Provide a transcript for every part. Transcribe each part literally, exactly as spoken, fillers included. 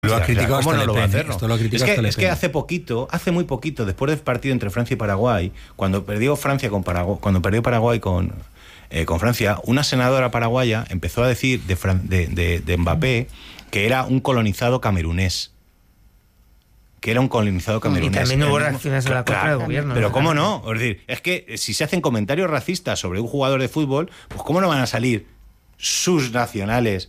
lo ha criticado, o sea, ¿cómo no lo va a hacer? Esto lo ha es que, es que hace poquito, hace muy poquito, después del partido entre Francia y Paraguay, cuando perdió Francia con Paraguay, cuando perdió Paraguay con, eh, con Francia, una senadora paraguaya empezó a decir de, Fran, de, de, de Mbappé que era un colonizado camerunés. que era un colonizado camerunés. Y también hubo reacciones a la contra claro, del gobierno. Pero ¿no? ¿cómo no? Es decir, es que si se hacen comentarios racistas sobre un jugador de fútbol, pues ¿cómo no van a salir sus nacionales,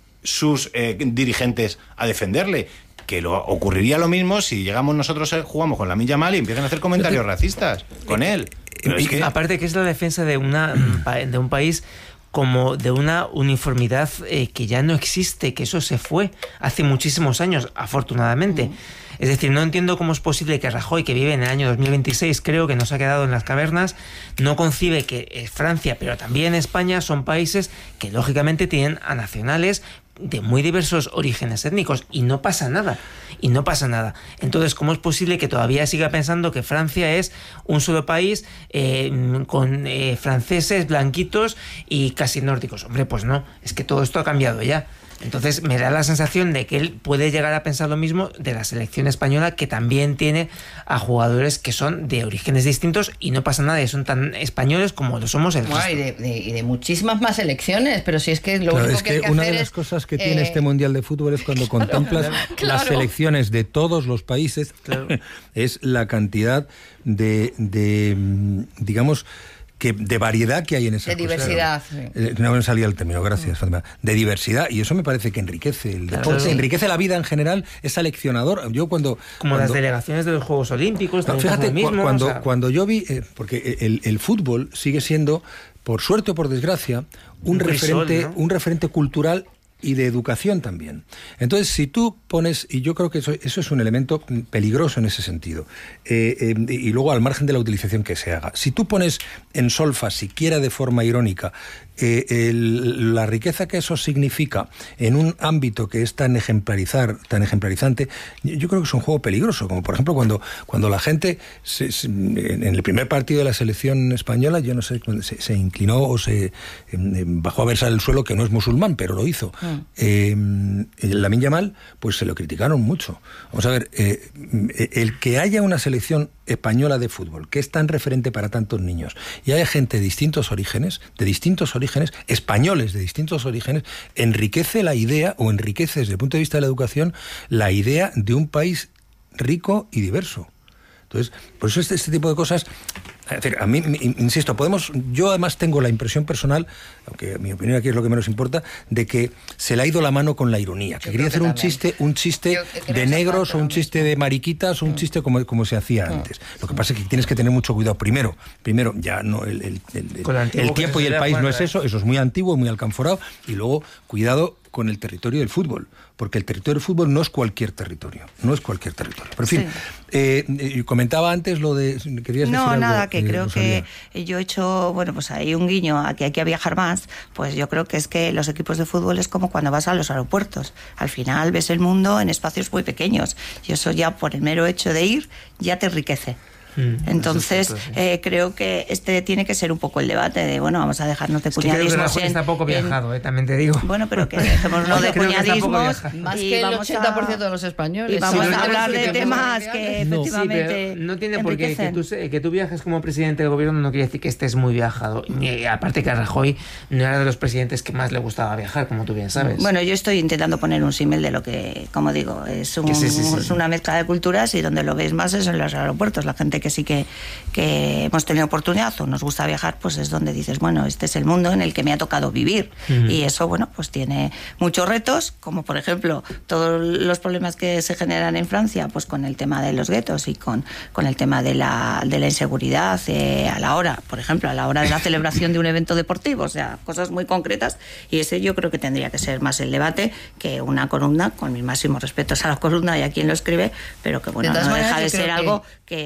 sus eh, dirigentes a defenderle? Que lo, ocurriría lo mismo si llegamos nosotros, eh, jugamos con Lamine Yamal y empiezan a hacer comentarios racistas con él. Pero es que... Aparte que es la defensa de, una, de un país como de una uniformidad eh, que ya no existe, que eso se fue hace muchísimos años, afortunadamente. Mm. Es decir, no entiendo cómo es posible que Rajoy, que vive en el año dos mil veintiséis, creo que nos ha quedado en las cavernas, no concibe que Francia, pero también España, son países que lógicamente tienen a nacionales de muy diversos orígenes étnicos y no pasa nada, y no pasa nada. Entonces, ¿cómo es posible que todavía siga pensando que Francia es un solo país eh, con eh, franceses, blanquitos y casi nórdicos? Hombre, pues no, es que todo esto ha cambiado ya. Entonces me da la sensación de que él puede llegar a pensar lo mismo de la selección española, que también tiene a jugadores que son de orígenes distintos y no pasa nada, y son tan españoles como lo somos el resto. Bueno, y, de, de, y de muchísimas más selecciones, pero si es que lo claro, único es que, hay que una hacer de las es, cosas que eh... tiene este Mundial de Fútbol es cuando claro, contemplas claro. las selecciones de todos los países, claro. es la cantidad de, de digamos... que de variedad que hay en esa de cosa. Diversidad. Claro. Sí. No me salía el término, gracias, Fátima. De diversidad, y eso me parece que enriquece el deporte, claro, sí. enriquece la vida en general, es seleccionador. Yo cuando como cuando, las delegaciones de los Juegos Olímpicos, no, fíjate, mismo, cuando, o sea... cuando yo vi, eh, porque el, el fútbol sigue siendo, por suerte o por desgracia, un, un referente, sol, ¿no? un referente cultural y de educación también. Entonces, si tú pones, y yo creo que eso, eso es un elemento peligroso en ese sentido, eh, eh, y luego al margen de la utilización que se haga, si tú pones en solfa, siquiera de forma irónica, eh, el, la riqueza que eso significa en un ámbito que es tan ejemplarizar, tan ejemplarizante, yo creo que es un juego peligroso, como por ejemplo cuando, cuando la gente, se, se, en el primer partido de la selección española, yo no sé, se, se inclinó o se eh, bajó a versar el suelo, que no es musulmán, pero lo hizo. Mm. Eh, Lamine Yamal, pues se lo criticaron mucho. Vamos a ver, eh, el que haya una selección española de fútbol que es tan referente para tantos niños y haya gente de distintos orígenes, de distintos orígenes, españoles de distintos orígenes, enriquece la idea, o enriquece desde el punto de vista de la educación, la idea de un país rico y diverso. Entonces, por eso este, este tipo de cosas, es decir, a mí, insisto, podemos, yo además tengo la impresión personal, aunque mi opinión aquí es lo que menos importa, de que se le ha ido la mano con la ironía, que quería hacer un chiste, un chiste de negros o un chiste de mariquitas o un chiste como, como se hacía antes. Lo que pasa es que tienes que tener mucho cuidado. Primero, primero ya no el, el, el, el, el tiempo y el país no es eso, eso es muy antiguo, muy alcanforado, y luego, cuidado con el territorio del fútbol, porque el territorio del fútbol no es cualquier territorio, no es cualquier territorio. Pero en fin, sí. eh, comentaba antes lo de... ¿querías no, decir nada, algo, que eh, creo Rosalía? Que yo he hecho, bueno, pues hay un guiño a que hay que viajar más, pues yo creo que es que los equipos de fútbol es como cuando vas a los aeropuertos. Al final ves el mundo en espacios muy pequeños, y eso ya por el mero hecho de ir, ya te enriquece. Entonces, cierto, sí. eh, creo que este tiene que ser un poco el debate de, bueno, vamos a dejarnos de es puñadismos. Que creo que está poco viajado, en... eh, también te digo. Bueno, pero que dejémonos de puñadismos. Más que el ochenta por ciento de los españoles. Y vamos sí, a hablar de temas que, que efectivamente no, sí, no tiene por qué que tú, que tú viajes como presidente del gobierno no quiere decir que estés muy viajado. Y aparte que a Rajoy no era de los presidentes que más le gustaba viajar, como tú bien sabes. Bueno, yo estoy intentando poner un símil de lo que, como digo, es, un, sí, sí, sí. es una mezcla de culturas, y donde lo veis más es en los aeropuertos. La gente que sí que que hemos tenido oportunidad o nos gusta viajar, pues es donde dices, bueno, este es el mundo en el que me ha tocado vivir. Uh-huh. Y eso, bueno, pues tiene muchos retos, como por ejemplo todos los problemas que se generan en Francia, pues con el tema de los guetos y con, con el tema de la, de la inseguridad eh, a la hora, por ejemplo, a la hora de la celebración de un evento deportivo, o sea, cosas muy concretas, y ese yo creo que tendría que ser más el debate que una columna, con mis máximos respetos a la columna y a quien lo escribe, pero que bueno, no deja de ser algo que... que se está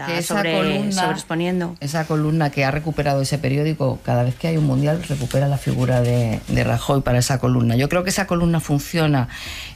está sobre, columna, sobreexponiendo. Esa columna que ha recuperado ese periódico, cada vez que hay un mundial recupera la figura de, de Rajoy para esa columna. Yo creo que esa columna funciona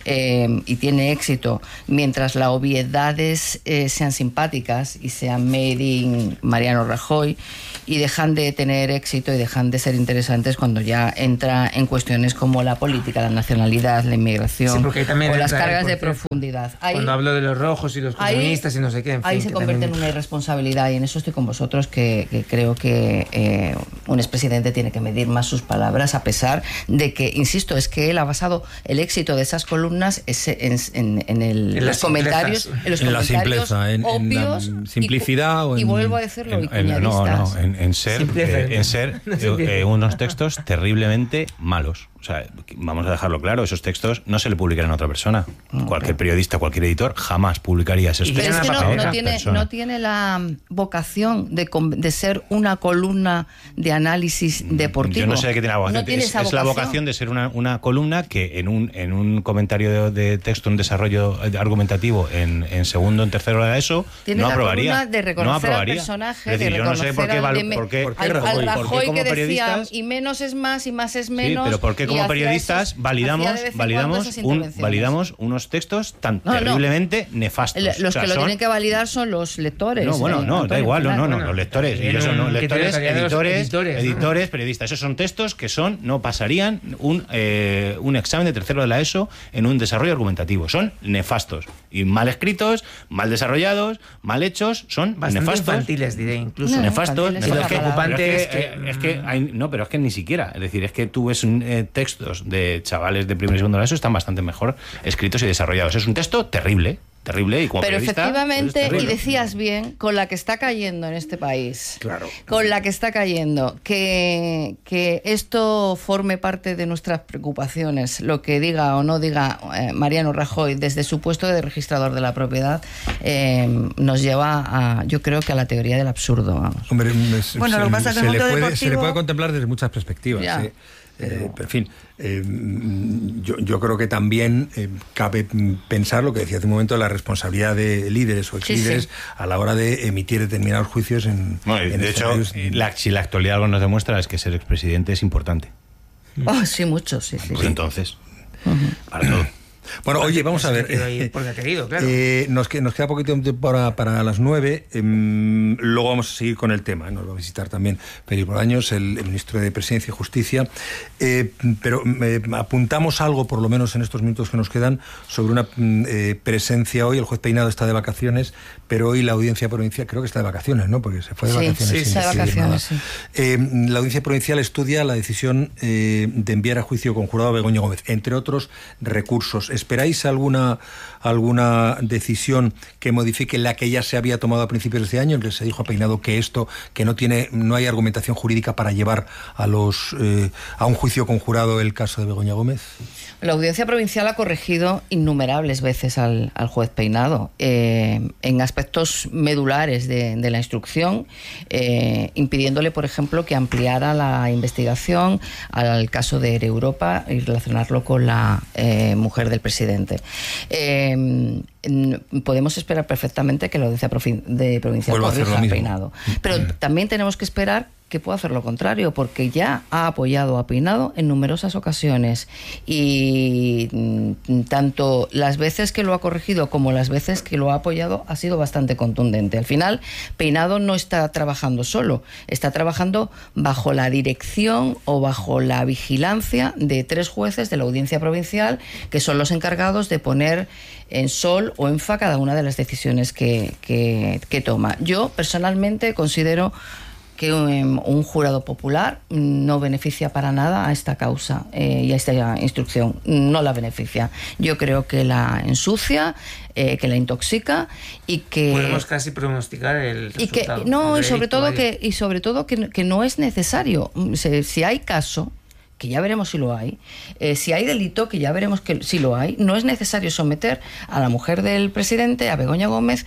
eh, y tiene éxito mientras las obviedades eh, sean simpáticas y sean made in Mariano Rajoy, y dejan de tener éxito y dejan de ser interesantes cuando ya entra en cuestiones como la política, la nacionalidad, la inmigración, sí, o las cargas de profundidad. Ahí, cuando hablo de los rojos y los comunistas ahí, y no sé qué, en fin, ahí se convierte también en una irresponsabilidad, y en eso estoy con vosotros, que, que creo que eh, un expresidente tiene que medir más sus palabras, a pesar de que, insisto, es que él ha basado el éxito de esas columnas en, en, en, el, en los comentarios, en los en comentarios la simpleza, en, obvios, en la simplicidad, y, o en, y vuelvo a decirlo, en, y en, no, no, en, en ser, eh, en ser eh, unos textos terriblemente malos. O sea, vamos a dejarlo claro, esos textos no se le publicarán a otra persona. Okay. Cualquier periodista, cualquier editor jamás publicaría esos textos. Pero es que no, no, tiene, no tiene la vocación de, de ser una columna de análisis deportivo. Yo no sé de qué tiene la vocación. No tiene es, es la vocación de ser una, una columna que en un, en un comentario de, de texto, un desarrollo argumentativo en, en segundo, en tercero de eso, tiene no la aprobaría. De reconocer no aprobaría. Al personaje, es decir, de yo no sé por qué, al, por qué, por qué Rajoy, al Rajoy por qué como que decía, y menos es más y más es menos. Sí, pero ¿por qué como periodistas esos, validamos, validamos, un, validamos unos textos tan no, terriblemente no. nefastos? Los o sea, que lo son... tienen que validar son los lectores. No, bueno, eh, no, Antonio, da igual, no, no, bueno, no, los lectores. Y eso no, lectores, editores, editores, editores ¿no? periodistas. Esos son textos que son, no pasarían un, eh, un examen de tercero de la ESO en un desarrollo argumentativo. Son nefastos. Y mal escritos, mal desarrollallados, mal hechos, son bastante nefastos. infantiles, diré, incluso. No, nefastos. nefastos. Lo preocupante es que... Es que, es que hay, no, pero es que ni siquiera. Es decir, es que tú ves eh, textos de chavales de primer y segundo de la ESO están bastante mejor escritos y desarrollados. Es un texto terrible. Terrible y como pero efectivamente, pues y decías bien, con la que está cayendo en este país, claro. con la que está cayendo, que, que esto forme parte de nuestras preocupaciones, lo que diga o no diga eh, Mariano Rajoy desde su puesto de registrador de la propiedad, eh, nos lleva a, yo creo que a la teoría del absurdo. Vamos. Hombre, es, bueno, se, lo que pasa es que el mundo puede, deportivo... se le puede contemplar desde muchas perspectivas. ¿sí? Eh, en fin, eh, yo, yo creo que también eh, cabe pensar lo que decía hace un momento, la responsabilidad de líderes o exlíderes sí, sí. a la hora de emitir determinados juicios en... Bueno, en de hecho, la, si la actualidad algo nos demuestra es que ser expresidente es importante. Oh, sí, mucho, sí, sí. Pues sí. entonces, uh-huh. para todo. Bueno, oye, vamos a ver. Eh, porque ha querido, claro. eh, nos, nos queda poquito tiempo para, para las nueve. Eh, luego vamos a seguir con el tema. Nos va a visitar también Peri Bolaños, el, el ministro de Presidencia y Justicia. Eh, pero eh, apuntamos algo, por lo menos en estos minutos que nos quedan, sobre una eh, presencia hoy. El juez Peinado está de vacaciones, pero hoy la audiencia provincial, creo que está de vacaciones, ¿no? Porque se fue de sí, vacaciones. Sí, está de vacaciones, sí. Eh, la audiencia provincial estudia la decisión eh, de enviar a juicio con jurado a Begoña Gómez, entre otros recursos. ¿Esperáis alguna, alguna decisión que modifique la que ya se había tomado a principios de este año, en que se dijo a Peinado que esto, que no tiene, no hay argumentación jurídica para llevar a los eh, a un juicio con jurado el caso de Begoña Gómez? La Audiencia Provincial ha corregido innumerables veces al, al juez Peinado eh, en aspectos medulares de, de la instrucción, eh, impidiéndole, por ejemplo, que ampliara la investigación al caso de Europa y relacionarlo con la eh, mujer del presidente. Eh, podemos esperar perfectamente que la Audiencia de Provincial corrija a Peinado, pero también tenemos que esperar que pueda hacer lo contrario, porque ya ha apoyado a Peinado en numerosas ocasiones y tanto las veces que lo ha corregido como las veces que lo ha apoyado ha sido bastante contundente. Al final, Peinado no está trabajando solo, está trabajando bajo la dirección o bajo la vigilancia de tres jueces de la Audiencia Provincial, que son los encargados de poner en sol o en fa cada una de las decisiones que, que, que toma. Yo personalmente considero que un, un jurado popular no beneficia para nada a esta causa eh, y a esta instrucción. No la beneficia. Yo creo que la ensucia, eh, que la intoxica y que... Podemos casi pronosticar el resultado. Y que, no, y sobre todo, que, y sobre todo que, que no es necesario. Si, si hay caso, que ya veremos si lo hay, eh, si hay delito, que ya veremos que si lo hay, no es necesario someter a la mujer del presidente, a Begoña Gómez,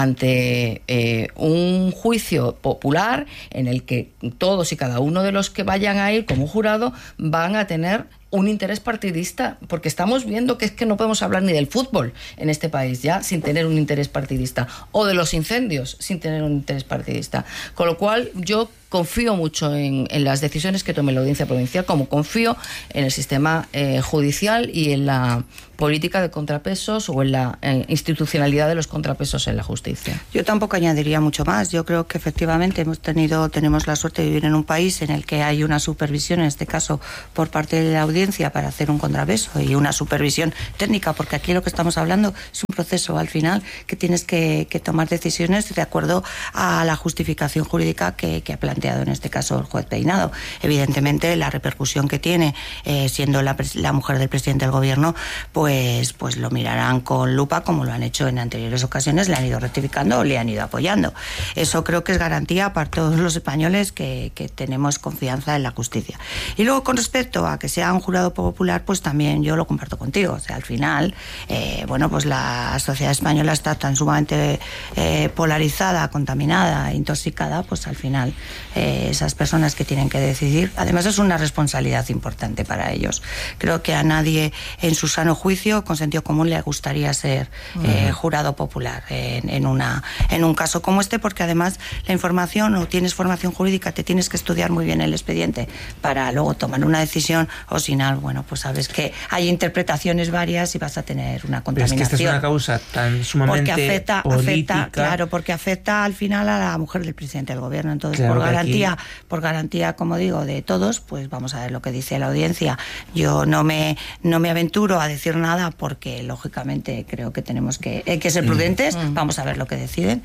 ante eh, un juicio popular en el que todos y cada uno de los que vayan a ir como jurado van a tener un interés partidista, porque estamos viendo que es que no podemos hablar ni del fútbol en este país ya sin tener un interés partidista, o de los incendios sin tener un interés partidista. Con lo cual yo confío mucho en, en las decisiones que tome la Audiencia Provincial, como confío en el sistema eh, judicial y en la política de contrapesos o en la eh, institucionalidad de los contrapesos en la justicia. Yo tampoco añadiría mucho más. Yo creo que efectivamente hemos tenido, tenemos la suerte de vivir en un país en el que hay una supervisión, en este caso por parte de la Audiencia, para hacer un contrapeso, y una supervisión técnica, porque aquí lo que estamos hablando es un proceso al final que tienes que, que tomar decisiones de acuerdo a la justificación jurídica que, que ha planteado en este caso el juez Peinado. Evidentemente la repercusión que tiene, eh, siendo la, la mujer del presidente del gobierno, pues, pues lo mirarán con lupa, como lo han hecho en anteriores ocasiones, le han ido rectificando o le han ido apoyando. Eso creo que es garantía para todos los españoles que, que tenemos confianza en la justicia. Y luego, con respecto a que sea un jurado popular, pues también yo lo comparto contigo. O sea, al final, eh, bueno, pues la sociedad española está tan sumamente eh, polarizada, contaminada, intoxicada, pues al final eh, esas personas que tienen que decidir, además es una responsabilidad importante para ellos. Creo que a nadie en su sano juicio, con sentido común, le gustaría ser eh, jurado popular en, en, una, en un caso como este, porque además la información, o tienes formación jurídica, te tienes que estudiar muy bien el expediente para luego tomar una decisión, o si no, bueno, pues sabes que hay interpretaciones varias y vas a tener una contaminación. Pero es que esta es una causa tan sumamente porque afecta, política. afecta, claro, porque afecta al final a la mujer del presidente del gobierno. Entonces, claro, por garantía, aquí... por garantía, como digo, de todos, pues vamos a ver lo que dice la Audiencia. Yo no me, no me aventuro a decir nada porque, lógicamente, creo que tenemos que, hay que ser prudentes. Mm. Vamos a ver lo que deciden.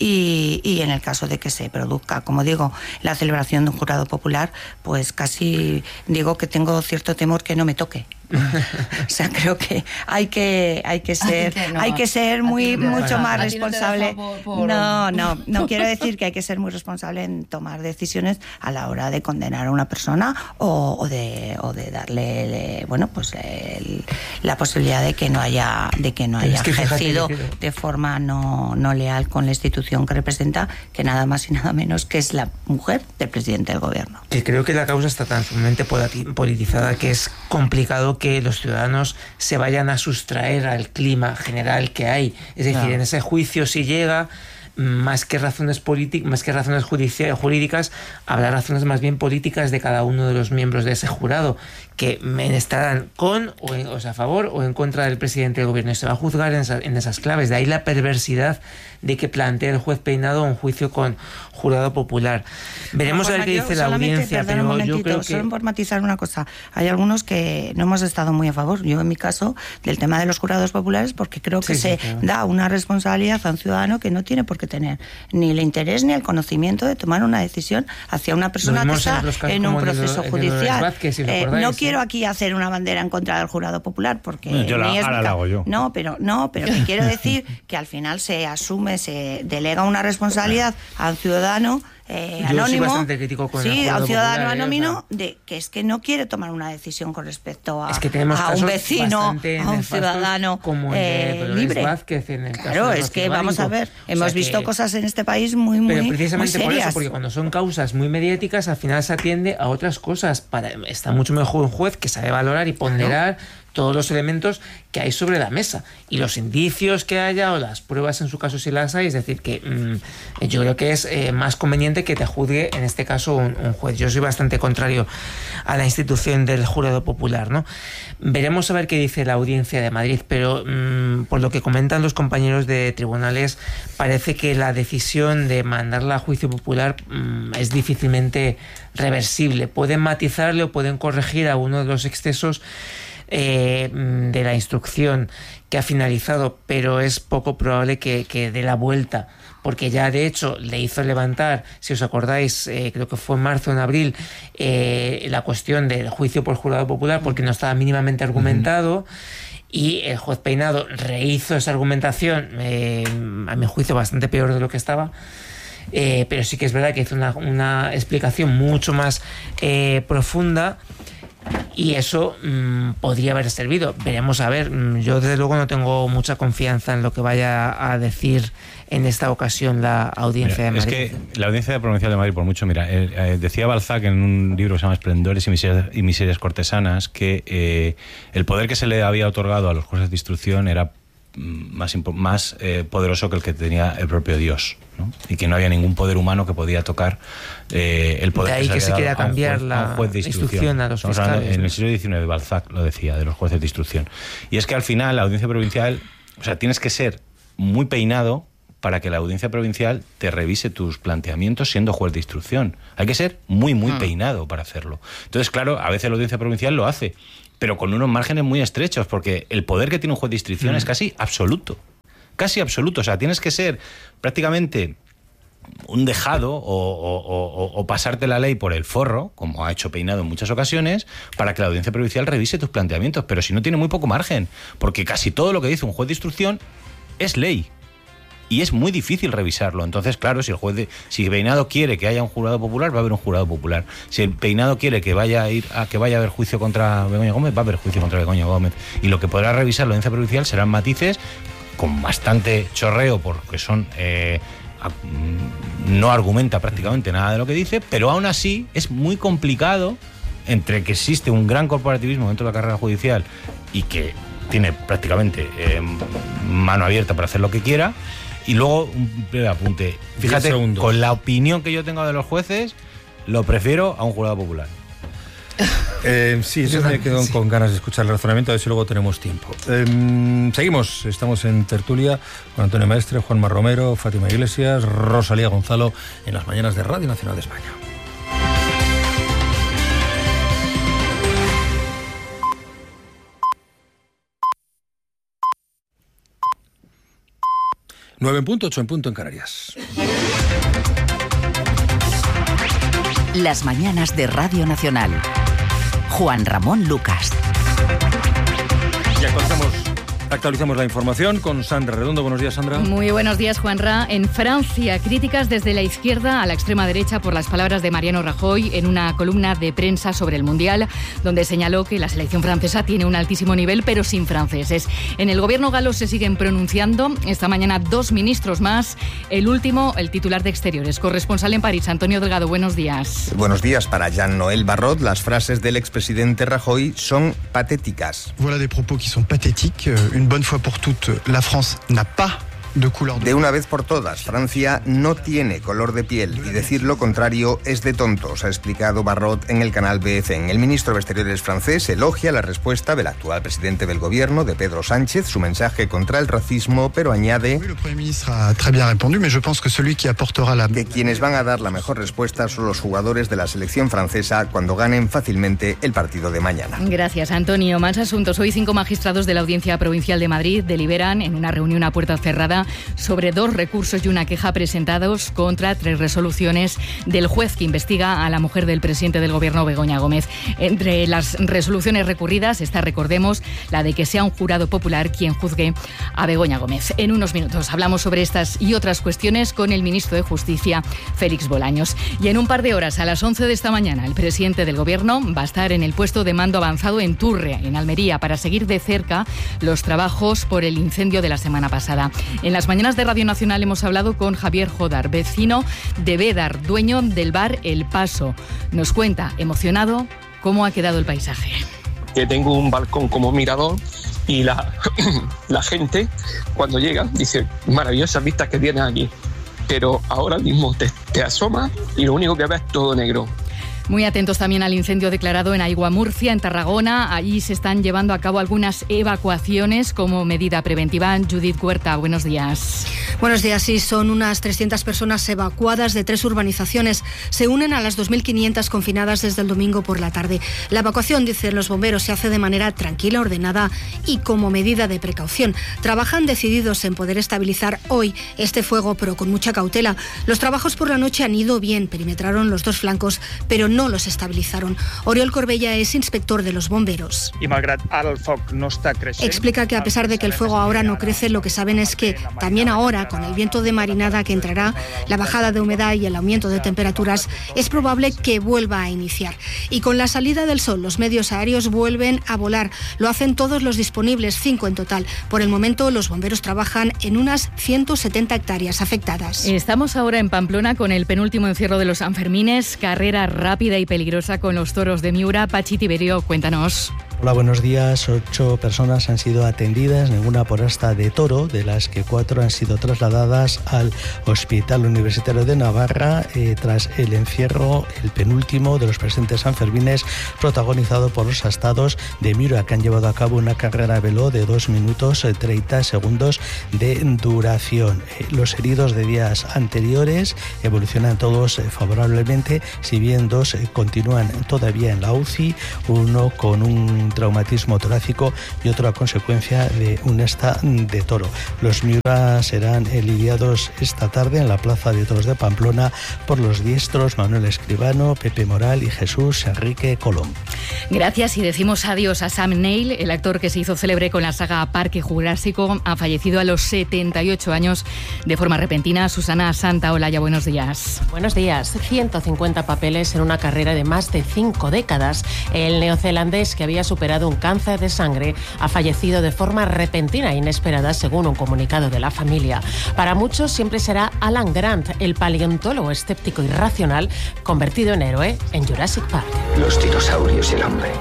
Y, y en el caso de que se produzca, como digo, la celebración de un jurado popular, pues casi digo que tengo cierto temor que no me toque. O sea, creo que hay que hay que ser que no, hay que ser muy no, mucho más responsable. No, por, por... no, no, no quiero decir que hay que ser muy responsable en tomar decisiones a la hora de condenar a una persona o, o de o de darle le, bueno, pues el, la posibilidad de que no haya de que no haya es que ejercido de forma no no leal con la institución que representa, que nada más y nada menos que es la mujer del presidente del gobierno. Que creo que la causa está tan sumamente politizada que es complicado que los ciudadanos se vayan a sustraer al clima general que hay. Es decir, claro, en ese juicio, si llega, más que razones políticas, más que razones jurídicas, habrá razones más bien políticas de cada uno de los miembros de ese jurado, que estarán con o, en, o sea, a favor o en contra del presidente del gobierno, y se va a juzgar en, esa, en esas claves. De ahí la perversidad de que plantee el juez Peinado un juicio con jurado popular. Veremos no, a ver qué dice la Audiencia, pero yo creo que... Solo por matizar una cosa, hay algunos que no hemos estado muy a favor, yo en mi caso, del tema de los jurados populares, porque creo que sí, se sí, claro. da una responsabilidad a un ciudadano que no tiene por qué tener ni el interés ni el conocimiento de tomar una decisión hacia una persona que está en un proceso judicial. Vázquez, si eh, no quiero aquí hacer una bandera en contra del jurado popular, porque no, yo la, ni es ahora la hago yo. No, pero no, pero que quiero decir que al final se asume, se delega una responsabilidad a un ciudadano Eh, Yo anónimo, soy bastante crítico con sí, el a un ciudadano popular, anónimo ¿eh? de que es que no quiere tomar una decisión con respecto a, es que tenemos a un vecino, a un ciudadano como eh, el libre. Vázquez, en el claro, caso es que Bálico. vamos a ver, hemos o sea visto que, cosas en este país muy, muy, pero precisamente muy serias. Por eso, porque cuando son causas muy mediáticas, al final se atiende a otras cosas. Para, está mucho mejor un juez que sabe valorar y ponderar claro. todos los elementos que hay sobre la mesa y los indicios que haya o las pruebas en su caso si las hay. Es decir, que mmm, yo creo que es eh, más conveniente que te juzgue en este caso un, un juez. Yo soy bastante contrario a la institución del jurado popular, ¿no? Veremos a ver qué dice la Audiencia de Madrid, pero mmm, por lo que comentan los compañeros de tribunales, parece que la decisión de mandarla a juicio popular mmm, es difícilmente reversible. Pueden matizarle o pueden corregir alguno de los excesos Eh, de la instrucción que ha finalizado, pero es poco probable que, que dé la vuelta, porque ya de hecho le hizo levantar, si os acordáis, eh, creo que fue en marzo o en abril, eh, la cuestión del juicio por jurado popular, porque no estaba mínimamente argumentado. Uh-huh. Y el juez Peinado rehizo esa argumentación, eh, a mi juicio bastante peor de lo que estaba. Eh, pero sí que es verdad que hizo una, una explicación mucho más eh, profunda. y eso mmm, podría haber servido. Veremos a ver. Yo desde luego no tengo mucha confianza en lo que vaya a decir en esta ocasión la Audiencia mira, de Madrid. Es que la Audiencia Provincial de Madrid, por mucho, mira, eh, eh, decía Balzac en un libro que se llama Esplendores y Miserias, y miserias cortesanas que eh, el poder que se le había otorgado a los jueces de instrucción era más, más eh, poderoso que el que tenía el propio Dios, ¿no? Y que no había ningún poder humano que podía tocar eh, el poder de ahí que se, que se quiera cambiar juez, la a un juez de instrucción, instrucción a los Estamos fiscales. hablando, en el siglo diecinueve Balzac lo decía, de los jueces de instrucción. Y es que al final la Audiencia Provincial, o sea, tienes que ser muy peinado para que la Audiencia Provincial te revise tus planteamientos siendo juez de instrucción. Hay que ser muy, muy mm. peinado para hacerlo. Entonces, claro, a veces la Audiencia Provincial lo hace, pero con unos márgenes muy estrechos, porque el poder que tiene un juez de instrucción mm. es casi absoluto. Casi absoluto. O sea, tienes que ser prácticamente un dejado o, o, o, o pasarte la ley por el forro, como ha hecho Peinado en muchas ocasiones, para que la Audiencia Provincial revise tus planteamientos. Pero si no, tiene muy poco margen, porque casi todo lo que dice un juez de instrucción es ley. Y es muy difícil revisarlo. Entonces, claro, si el juez de, si Peinado quiere que haya un jurado popular, va a haber un jurado popular. Si el Peinado quiere que vaya a ir a que vaya a haber juicio contra Begoña Gómez, va a haber juicio contra Begoña Gómez. Y lo que podrá revisar la Audiencia Provincial serán matices con bastante chorreo, porque son eh, no argumenta prácticamente nada de lo que dice, pero aún así es muy complicado, entre que existe un gran corporativismo dentro de la carrera judicial y que tiene prácticamente eh, mano abierta para hacer lo que quiera. Y luego, un breve apunte. Fíjate, con la opinión que yo tengo de los jueces, lo prefiero a un jurado popular. Eh, sí, yo me quedo sí. con ganas de escuchar el razonamiento, a ver si luego tenemos tiempo. Eh, seguimos, estamos en tertulia con Antonio Maestre, Juanma Romero, Fátima Iglesias, Rosalía Gonzalo, en las mañanas de Radio Nacional de España. nueve en punto, ocho en punto en Canarias. Las mañanas de Radio Nacional. Juan Ramón Lucas. Ya actualizamos, actualizamos la información con Sandra Redondo. Buenos días, Sandra. Muy buenos días, Juanra. En Francia, críticas desde la izquierda a la extrema derecha por las palabras de Mariano Rajoy en una columna de prensa sobre el Mundial, donde señaló que la selección francesa tiene un altísimo nivel, pero sin franceses. En el gobierno galo se siguen pronunciando. Esta mañana dos ministros más. El último, el titular de Exteriores, corresponsal en París, Antonio Delgado. Buenos días. Buenos días. Para Jean-Noël Barrot, las frases del expresidente Rajoy son patéticas. Voilà des propos qui sont pathétiques. Une bonne fois pour toutes, la France n'a pas de couleur de... De una vez por todas, Francia no tiene color de piel y decir lo contrario es de tontos, ha explicado Barrot en el canal B F M. El ministro de Exteriores francés elogia la respuesta del actual presidente del gobierno, de Pedro Sánchez, su mensaje contra el racismo, pero añade oui, le Premier ministre a très bien répondu, mais je pense que celui qui apportera la... que quienes van a dar la mejor respuesta son los jugadores de la selección francesa cuando ganen fácilmente el partido de mañana. Gracias, Antonio. Más asuntos. Hoy cinco magistrados de la Audiencia Provincial de Madrid deliberan en una reunión a puerta cerrada sobre dos recursos y una queja presentados contra tres resoluciones del juez que investiga a la mujer del presidente del gobierno, Begoña Gómez. Entre las resoluciones recurridas está, recordemos, la de que sea un jurado popular quien juzgue a Begoña Gómez. En unos minutos hablamos sobre estas y otras cuestiones con el ministro de Justicia, Félix Bolaños. Y en un par de horas, a las once de esta mañana, el presidente del gobierno va a estar en el puesto de mando avanzado en Turre, en Almería, para seguir de cerca los trabajos por el incendio de la semana pasada. En En las mañanas de Radio Nacional hemos hablado con Javier Jodar, vecino de Bédar, dueño del bar El Paso. Nos cuenta, emocionado, cómo ha quedado el paisaje. Que tengo un balcón como mirador y la, la gente cuando llega dice, maravillosas vistas que tienes aquí, pero ahora mismo te, te asomas y lo único que ves es todo negro. Muy atentos también al incendio declarado en Aigua Murcia, en Tarragona. Allí se están llevando a cabo algunas evacuaciones como medida preventiva. Judith Huerta, buenos días. Buenos días, sí, son unas trescientas personas evacuadas de tres urbanizaciones. Se unen a las dos mil quinientas confinadas desde el domingo por la tarde. La evacuación, dicen los bomberos, se hace de manera tranquila, ordenada y como medida de precaución. Trabajan decididos en poder estabilizar hoy este fuego, pero con mucha cautela. Los trabajos por la noche han ido bien, perimetraron los dos flancos, pero no los estabilizaron. Oriol Corbella es inspector de los bomberos. Y malgrat ara el foc no está creciendo. Explica que a pesar de que el fuego ahora no crece, lo que saben es que también ahora, con el viento de marinada que entrará, la bajada de humedad y el aumento de temperaturas, es probable que vuelva a iniciar. Y con la salida del sol, los medios aéreos vuelven a volar. Lo hacen todos los disponibles, cinco en total. Por el momento, los bomberos trabajan en unas ciento setenta hectáreas afectadas. Estamos ahora en Pamplona con el penúltimo encierro de los Sanfermines, carrera rápida y peligrosa con los toros de Miura. Pachi Tiberio, cuéntanos. Hola, buenos días. Ocho personas han sido atendidas, ninguna por asta de toro, de las que cuatro han sido trasladadas al Hospital Universitario de Navarra eh, tras el encierro, el penúltimo de los presentes Sanfermines, protagonizado por los astados de Miura, que han llevado a cabo una carrera veló de dos minutos treinta segundos de duración. Eh, los heridos de días anteriores evolucionan todos eh, favorablemente, si bien dos eh, continúan todavía en la U C I, uno con un traumatismo torácico y otro a consecuencia de un esta de toro. Los Miura serán lidiados esta tarde en la Plaza de Toros de Pamplona por los diestros Manuel Escribano, Pepe Moral y Jesús Enrique Colón. Gracias, y decimos adiós a Sam Neill, el actor que se hizo célebre con la saga Parque Jurásico. Ha fallecido a los setenta y ocho años de forma repentina. Susana Santaolalla, buenos días. Buenos días. ciento cincuenta papeles en una carrera de más de cinco décadas. El neozelandés, que había superado un cáncer de sangre, ha fallecido de forma repentina e inesperada, según un comunicado de la familia. Para muchos siempre será Alan Grant, el paleontólogo escéptico y racional, convertido en héroe en Jurassic Park. Los dinosaurios y el hombre,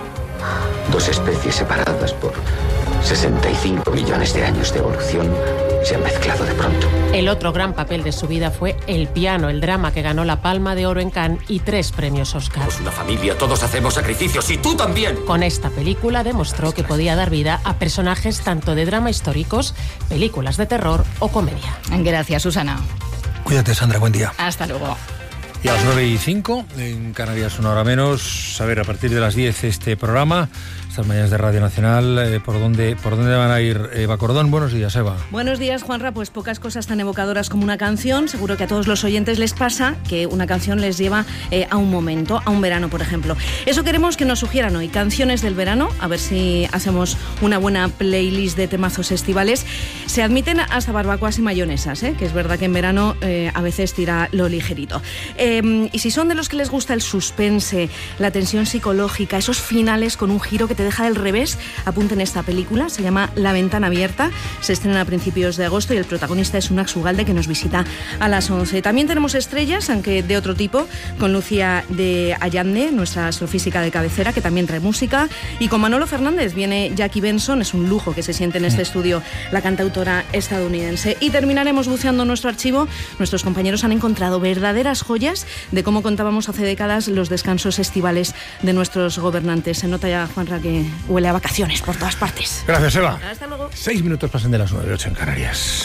dos especies separadas por sesenta y cinco millones de años de evolución, se han mezclado de pronto. El otro gran papel de su vida fue El piano, el drama que ganó la Palma de Oro en Cannes y tres premios Oscar. Somos una familia, todos hacemos sacrificios y tú también. Con esta película demostró que podía dar vida a personajes tanto de drama históricos, películas de terror o comedia. Gracias, Susana. Cuídate, Sandra, buen día. Hasta luego. Y a las nueve y cinco, en Canarias una hora menos, a ver, a partir de las diez este programa, estas mañanas de Radio Nacional, eh, ¿por dónde por dónde van a ir? Eva Cordón, buenos días, Eva. Buenos días, Juanra. Pues pocas cosas tan evocadoras como una canción. Seguro que a todos los oyentes les pasa que una canción les lleva eh, a un momento, a un verano, por ejemplo. Eso queremos que nos sugieran hoy, canciones del verano, a ver si hacemos una buena playlist de temazos estivales. Se admiten hasta barbacoas y mayonesas, ¿eh? Que es verdad que en verano eh, a veces tira lo ligerito. Eh, y si son de los que les gusta el suspense, la tensión psicológica, esos finales con un giro que te deja del revés, apunten esta película. Se llama La ventana abierta, se estrena a principios de agosto y el protagonista es Unax Ugalde, que nos visita a las once. También tenemos estrellas, aunque de otro tipo, con Lucía de Allande, nuestra astrofísica de cabecera, que también trae música, y con Manolo Fernández viene Jackie Benson. Es un lujo que se siente en este estudio la cantautora estadounidense. Y terminaremos buceando nuestro archivo. Nuestros compañeros han encontrado verdaderas joyas de cómo contábamos hace décadas los descansos estivales de nuestros gobernantes. Se nota ya, Juanra, que huele a vacaciones por todas partes. Gracias, Eva. Hasta luego. Seis minutos pasan de las nueve, ocho en Canarias.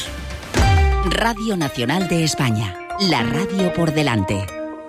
Radio Nacional de España, la radio por delante.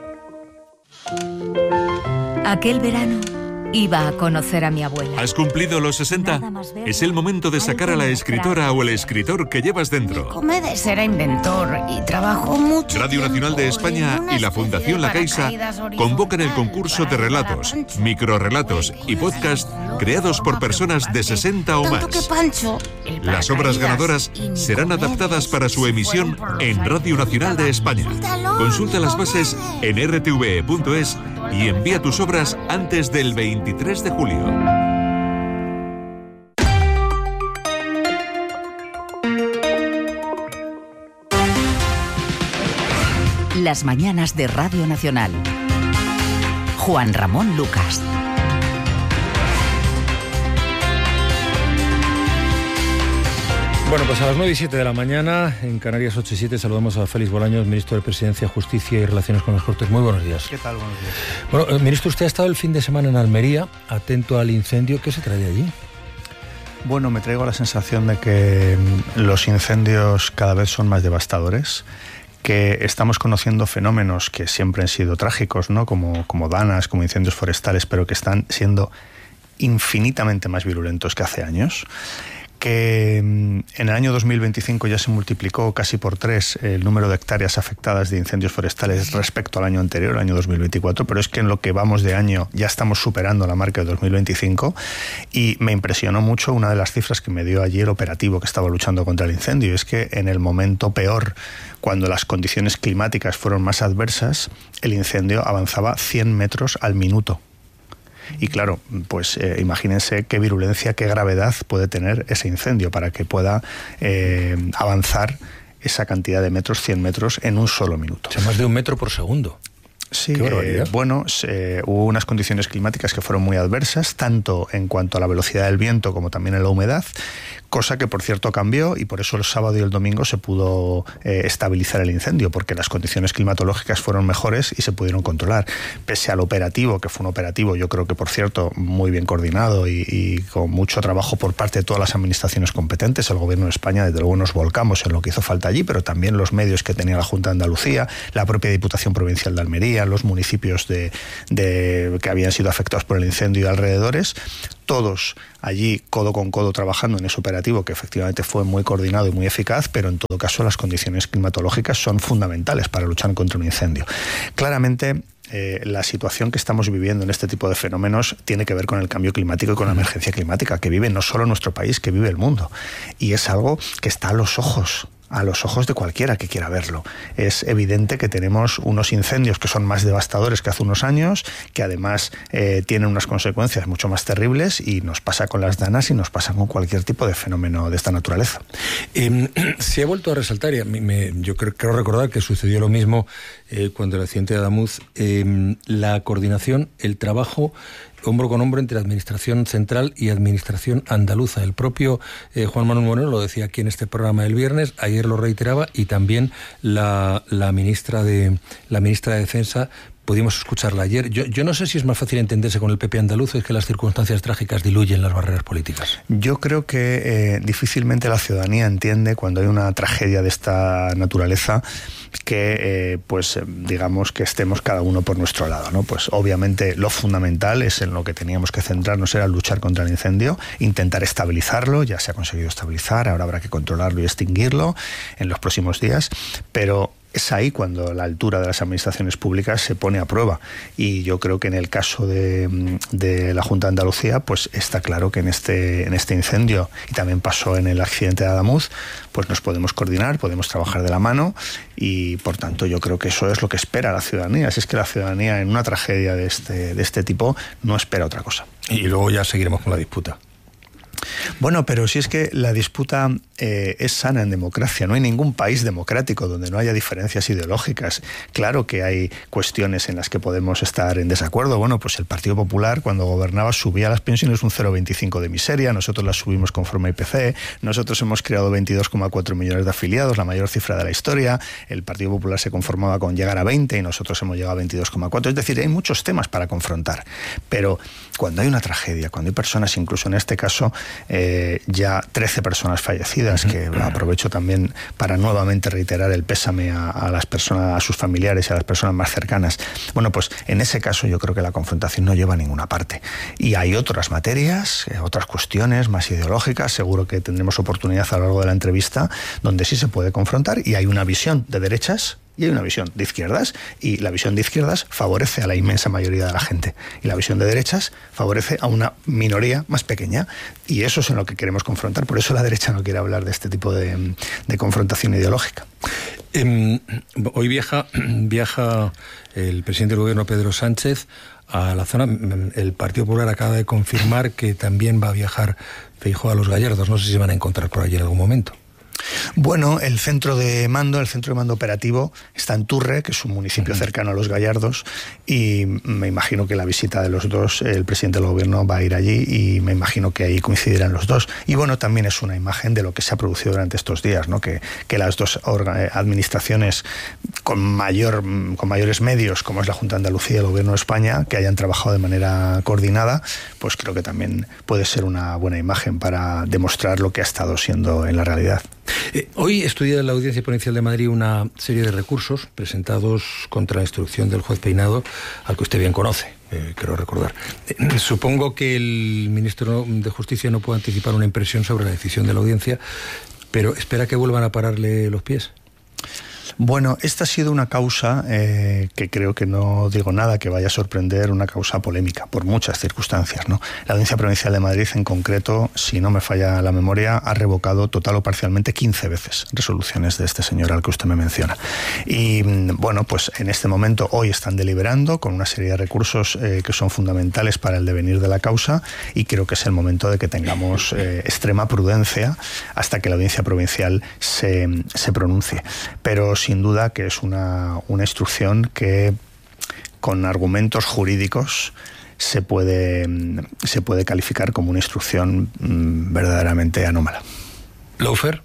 Aquel verano iba a conocer a mi abuela. ¿Has cumplido los sesenta? Es el momento de sacar a la escritora o el escritor que llevas dentro. Comedes era inventor y trabajó mucho. Radio Nacional de España y la Fundación La Caixa convocan el concurso de relatos, microrrelatos y podcast creados por personas de sesenta o más. Las obras ganadoras serán adaptadas para su emisión en Radio Nacional de España. Consulta las bases en r t v e punto es y envía tus obras antes del veintitrés de julio. Las mañanas de Radio Nacional. Juan Ramón Lucas. Bueno, pues a las nueve y siete de la mañana, en Canarias ocho y siete, saludamos a Félix Bolaños, ministro de Presidencia, Justicia y Relaciones con las Cortes. Muy buenos días. ¿Qué tal? Buenos días. Bueno, eh, ministro, usted ha estado el fin de semana en Almería, atento al incendio. ¿Qué se trae de allí? Bueno, me traigo la sensación de que los incendios cada vez son más devastadores, que estamos conociendo fenómenos que siempre han sido trágicos, ¿no? Como, como danas, como incendios forestales, pero que están siendo infinitamente más virulentos que hace años, que en el año dos mil veinticinco ya se multiplicó casi por tres el número de hectáreas afectadas de incendios forestales respecto al año anterior, el año dos mil veinticuatro, pero es que en lo que vamos de año ya estamos superando la marca de dos mil veinticinco, y me impresionó mucho una de las cifras que me dio allí el operativo que estaba luchando contra el incendio, y es que en el momento peor, cuando las condiciones climáticas fueron más adversas, el incendio avanzaba cien metros al minuto. Y claro, pues eh, imagínense qué virulencia, qué gravedad puede tener ese incendio para que pueda eh, avanzar esa cantidad de metros, cien metros, en un solo minuto. O sea, más de un metro por segundo. Sí, eh, bueno, eh, hubo unas condiciones climáticas que fueron muy adversas, tanto en cuanto a la velocidad del viento como también en la humedad, cosa que por cierto cambió, y por eso el sábado y el domingo se pudo eh, estabilizar el incendio, porque las condiciones climatológicas fueron mejores y se pudieron controlar. Pese al operativo, que fue un operativo, yo creo que por cierto muy bien coordinado y, y con mucho trabajo por parte de todas las administraciones competentes, el Gobierno de España desde luego nos volcamos en lo que hizo falta allí, pero también los medios que tenía la Junta de Andalucía, la propia Diputación Provincial de Almería, los municipios de, de, que habían sido afectados por el incendio y alrededores, todos allí codo con codo trabajando en ese operativo que efectivamente fue muy coordinado y muy eficaz, pero en todo caso las condiciones climatológicas son fundamentales para luchar contra un incendio. Claramente eh, la situación que estamos viviendo en este tipo de fenómenos tiene que ver con el cambio climático y con la emergencia climática que vive no solo nuestro país, que vive el mundo, y es algo que está a los ojos a los ojos de cualquiera que quiera verlo. Es evidente que tenemos unos incendios que son más devastadores que hace unos años, que además eh, tienen unas consecuencias mucho más terribles, y nos pasa con las danas y nos pasa con cualquier tipo de fenómeno de esta naturaleza. Eh, se ha vuelto a resaltar, y a mí me, yo creo, creo recordar que sucedió lo mismo eh, cuando el accidente de Adamuz, eh, la coordinación, el trabajo hombro con hombro entre Administración Central y Administración Andaluza. El propio eh, Juan Manuel Moreno lo decía aquí en este programa el viernes, ayer lo reiteraba, y también la, la ministra de la ministra de Defensa. Pudimos escucharla ayer. Yo, yo no sé si es más fácil entenderse con el P P andaluz, o es que las circunstancias trágicas diluyen las barreras políticas. Yo creo que eh, difícilmente la ciudadanía entiende cuando hay una tragedia de esta naturaleza que, eh, pues, digamos que estemos cada uno por nuestro lado, ¿no? Pues obviamente lo fundamental es en lo que teníamos que centrarnos, era luchar contra el incendio, intentar estabilizarlo, ya se ha conseguido estabilizar, ahora habrá que controlarlo y extinguirlo en los próximos días, pero es ahí cuando la altura de las administraciones públicas se pone a prueba, y yo creo que en el caso de, de la Junta de Andalucía, pues está claro que en este, en este incendio, y también pasó en el accidente de Adamuz, pues nos podemos coordinar, podemos trabajar de la mano, y por tanto yo creo que eso es lo que espera la ciudadanía. Si es que la ciudadanía en una tragedia de este, de este tipo no espera otra cosa. Y luego ya seguiremos con la disputa. Bueno, pero si es que la disputa eh, es sana en democracia, no hay ningún país democrático donde no haya diferencias ideológicas. Claro que hay cuestiones en las que podemos estar en desacuerdo. Bueno, pues el Partido Popular cuando gobernaba subía las pensiones un cero coma veinticinco de miseria, nosotros las subimos conforme a I P C, nosotros hemos creado veintidós coma cuatro millones de afiliados, la mayor cifra de la historia, el Partido Popular se conformaba con llegar a veinte y nosotros hemos llegado a veintidós coma cuatro, es decir, hay muchos temas para confrontar, pero cuando hay una tragedia, cuando hay personas, incluso en este caso, Eh, ya trece personas fallecidas, que aprovecho también para nuevamente reiterar el pésame a, a las personas, a sus familiares y a las personas más cercanas. Bueno, pues en ese caso yo creo que la confrontación no lleva a ninguna parte. Y hay otras materias, eh, otras cuestiones más ideológicas, seguro que tendremos oportunidad a lo largo de la entrevista, donde sí se puede confrontar, y hay una visión de derechas y hay una visión de izquierdas, y la visión de izquierdas favorece a la inmensa mayoría de la gente, y la visión de derechas favorece a una minoría más pequeña, y eso es en lo que queremos confrontar. Por eso la derecha no quiere hablar de este tipo de, de confrontación ideológica. Eh, hoy viaja, viaja el presidente del gobierno, Pedro Sánchez, a la zona. El Partido Popular acaba de confirmar que también va a viajar Feijóo a Los Gallardos. No sé si se van a encontrar por allí en algún momento. Bueno, el centro de mando, el centro de mando operativo está en Turre, que es un municipio uh-huh. cercano a Los Gallardos, y me imagino que la visita de los dos, el presidente del gobierno va a ir allí, y me imagino que ahí coincidirán los dos. Y bueno, también es una imagen de lo que se ha producido durante estos días, ¿no? Que, que las dos administraciones con mayor, con mayores medios, como es la Junta de Andalucía y el Gobierno de España, que hayan trabajado de manera coordinada, pues creo que también puede ser una buena imagen para demostrar lo que ha estado siendo en la realidad. Eh, hoy estudia en la Audiencia Provincial de Madrid una serie de recursos presentados contra la instrucción del juez Peinado, al que usted bien conoce. eh, creo recordar. Eh, supongo que el ministro de Justicia no puede anticipar una impresión sobre la decisión de la audiencia, pero espera que vuelvan a pararle los pies. Bueno, esta ha sido una causa eh, que creo que no digo nada que vaya a sorprender, una causa polémica por muchas circunstancias, ¿no? La Audiencia Provincial de Madrid, en concreto, si no me falla la memoria, ha revocado total o parcialmente quince veces resoluciones de este señor al que usted me menciona. Y bueno, pues en este momento hoy están deliberando con una serie de recursos eh, que son fundamentales para el devenir de la causa, y creo que es el momento de que tengamos eh, extrema prudencia hasta que la Audiencia Provincial se, se pronuncie. Pero sin duda que es una, una instrucción que con argumentos jurídicos se puede, se puede calificar como una instrucción mmm, verdaderamente anómala. ¿Lawfare?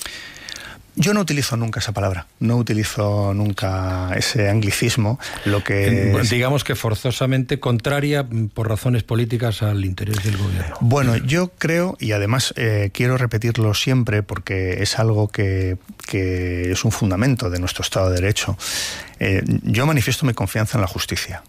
Yo no utilizo nunca esa palabra, no utilizo nunca ese anglicismo, lo que... Eh, digamos que forzosamente contraria por razones políticas al interés del gobierno. Bueno, yo creo, y además eh, quiero repetirlo siempre porque es algo que, que es un fundamento de nuestro Estado de Derecho, eh, yo manifiesto mi confianza en la justicia.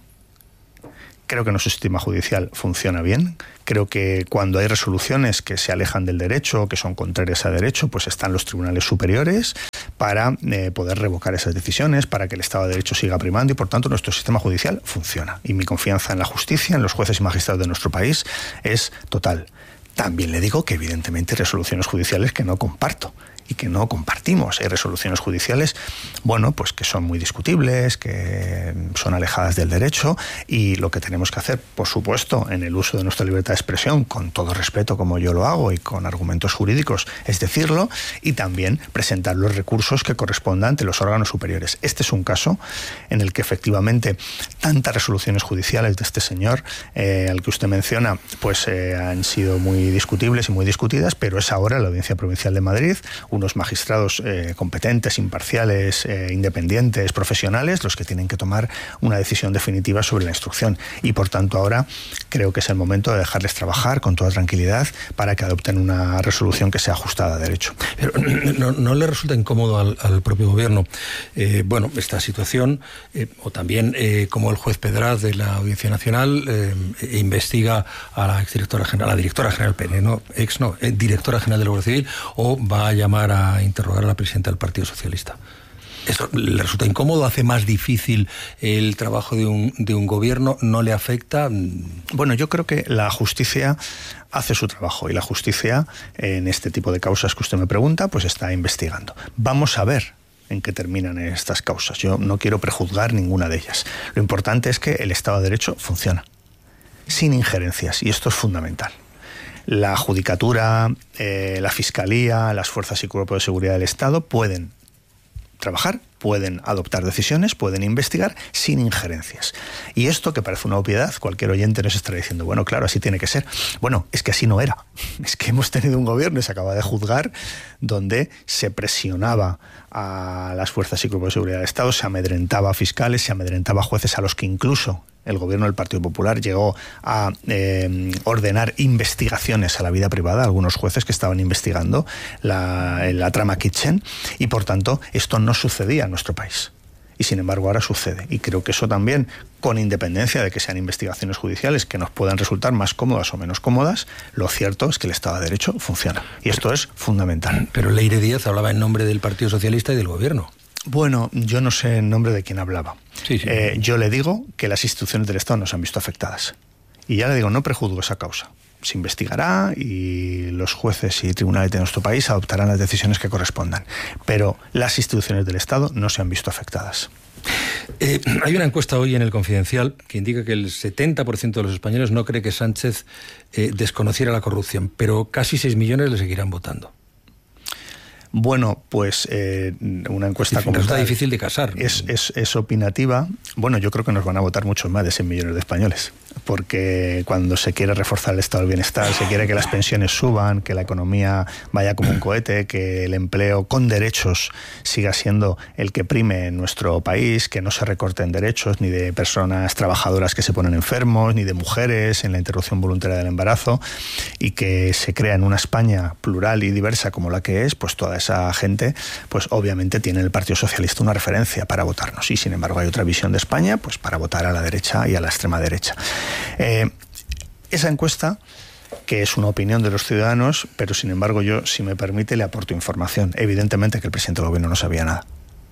Creo que nuestro sistema judicial funciona bien. Creo que cuando hay resoluciones que se alejan del derecho, que son contrarias al derecho, pues están los tribunales superiores para eh, poder revocar esas decisiones, para que el Estado de Derecho siga primando, y por tanto nuestro sistema judicial funciona. Y mi confianza en la justicia, en los jueces y magistrados de nuestro país, es total. También le digo que evidentemente hay resoluciones judiciales que no comparto y que no compartimos. Hay resoluciones judiciales, bueno, pues que son muy discutibles, que son alejadas del derecho, y lo que tenemos que hacer, por supuesto, en el uso de nuestra libertad de expresión, con todo respeto como yo lo hago y con argumentos jurídicos, es decirlo, y también presentar los recursos que correspondan ante los órganos superiores. Este es un caso en el que efectivamente tantas resoluciones judiciales de este señor, eh, al que usted menciona, pues eh, han sido muy discutibles y muy discutidas, pero es ahora la Audiencia Provincial de Madrid, unos magistrados eh, competentes, imparciales, eh, independientes, profesionales, los que tienen que tomar una decisión definitiva sobre la instrucción. Y por tanto ahora creo que es el momento de dejarles trabajar con toda tranquilidad para que adopten una resolución que sea ajustada a derecho. Pero no, no le resulta incómodo al, al propio gobierno, eh, bueno, esta situación, eh, o también eh, como el juez Pedraz de la Audiencia Nacional eh, investiga a la exdirectora general, a la directora general Pene, no, ex no, eh, directora general de la Guardia Civil, o va a llamar a interrogar a la presidenta del Partido Socialista. ¿Eso le resulta incómodo? ¿Hace más difícil el trabajo de un, de un gobierno? ¿No le afecta? Bueno, yo creo que la justicia hace su trabajo, y la justicia en este tipo de causas que usted me pregunta, pues está investigando. Vamos a ver en qué terminan estas causas. Yo no quiero prejuzgar ninguna de ellas. Lo importante es que el Estado de Derecho funciona, sin injerencias, y esto es fundamental. La Judicatura, eh, la Fiscalía, las fuerzas y cuerpos de seguridad del Estado pueden trabajar, pueden adoptar decisiones, pueden investigar sin injerencias. Y esto, que parece una obviedad, cualquier oyente nos estará diciendo, bueno, claro, así tiene que ser. Bueno, es que así no era. Es que hemos tenido un gobierno, y se acaba de juzgar, donde se presionaba a las fuerzas y cuerpos de seguridad del Estado, se amedrentaba a fiscales, se amedrentaba a jueces, a los que incluso el gobierno del Partido Popular llegó a eh, ordenar investigaciones a la vida privada, algunos jueces que estaban investigando la, la trama Kitchen, y por tanto esto no sucedía en nuestro país. Y sin embargo ahora sucede. Y creo que eso también, con independencia de que sean investigaciones judiciales que nos puedan resultar más cómodas o menos cómodas, lo cierto es que el Estado de Derecho funciona. Y esto es fundamental. Pero Leire Díaz hablaba en nombre del Partido Socialista y del Gobierno. Bueno, yo no sé en nombre de quién hablaba. Sí, sí. Eh, yo le digo que las instituciones del Estado no se han visto afectadas. Y ya le digo, no prejuzgo esa causa. Se investigará y los jueces y tribunales de nuestro país adoptarán las decisiones que correspondan. Pero las instituciones del Estado no se han visto afectadas. Eh, hay una encuesta hoy en El Confidencial que indica que el setenta por ciento de los españoles no cree que Sánchez eh, desconociera la corrupción, pero casi seis millones le seguirán votando. Bueno, pues eh, una encuesta como está difícil de casar. Es, es, es opinativa. Bueno, yo creo que nos van a votar muchos más de seis millones de españoles. porque cuando se quiere reforzar el estado del bienestar, se quiere que las pensiones suban, que la economía vaya como un cohete, que el empleo con derechos siga siendo el que prime en nuestro país, que no se recorten derechos ni de personas trabajadoras que se ponen enfermos, ni de mujeres en la interrupción voluntaria del embarazo, y que se crea en una España plural y diversa como la que es, pues toda esa gente, pues obviamente tiene en el Partido Socialista una referencia para votarnos, y sin embargo hay otra visión de España, pues para votar a la derecha y a la extrema derecha. Eh, esa encuesta, que es una opinión de los ciudadanos, pero sin embargo yo, si me permite, le aporto información. Evidentemente que el presidente del gobierno no sabía nada.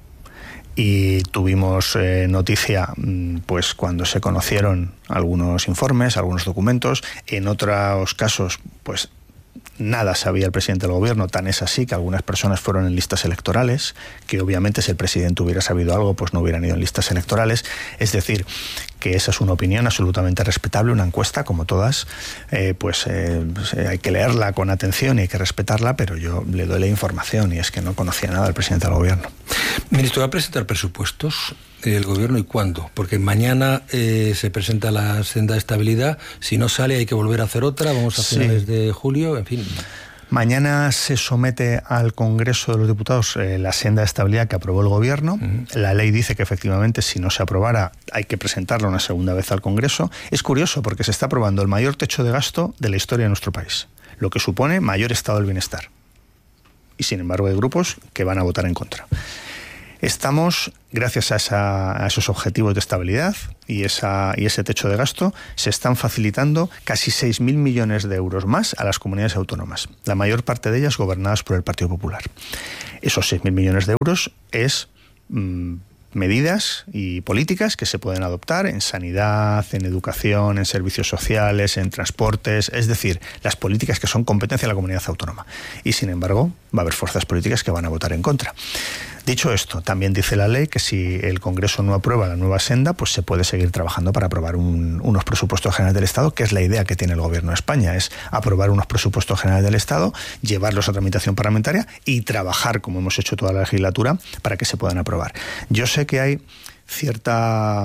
Y tuvimos eh, noticia pues cuando se conocieron algunos informes, algunos documentos. En otros casos, pues nada sabía el presidente del gobierno, tan es así que algunas personas fueron en listas electorales, que obviamente si el presidente hubiera sabido algo, pues no hubieran ido en listas electorales. Es decir, que esa es una opinión absolutamente respetable, una encuesta, como todas, eh, pues, eh, pues eh, hay que leerla con atención y hay que respetarla, pero yo le doy la información, y es que no conocía nada del presidente del gobierno. Ministro, ¿va a presentar presupuestos el gobierno y cuándo? Porque mañana eh, se presenta la senda de estabilidad, si no sale hay que volver a hacer otra, vamos a finales sí. de julio, en fin. Mañana se somete al Congreso de los Diputados eh, la senda de estabilidad que aprobó el Gobierno. Uh-huh. La ley dice que efectivamente si no se aprobara hay que presentarla una segunda vez al Congreso. Es curioso porque se está aprobando el mayor techo de gasto de la historia de nuestro país, lo que supone mayor estado del bienestar. Y sin embargo hay grupos que van a votar en contra. Estamos, gracias a, esa, a esos objetivos de estabilidad y, esa, y ese techo de gasto, se están facilitando casi seis mil millones de euros más a las comunidades autónomas, la mayor parte de ellas gobernadas por el Partido Popular. Esos seis mil millones de euros es mmm, medidas y políticas que se pueden adoptar en sanidad, en educación, en servicios sociales, en transportes, es decir, las políticas que son competencia de la comunidad autónoma. Y sin embargo, va a haber fuerzas políticas que van a votar en contra. Dicho esto, también dice la ley que si el Congreso no aprueba la nueva senda, pues se puede seguir trabajando para aprobar un, unos presupuestos generales del Estado, que es la idea que tiene el Gobierno de España, es aprobar unos presupuestos generales del Estado, llevarlos a tramitación parlamentaria y trabajar, como hemos hecho toda la legislatura, para que se puedan aprobar. Yo sé que hay cierta,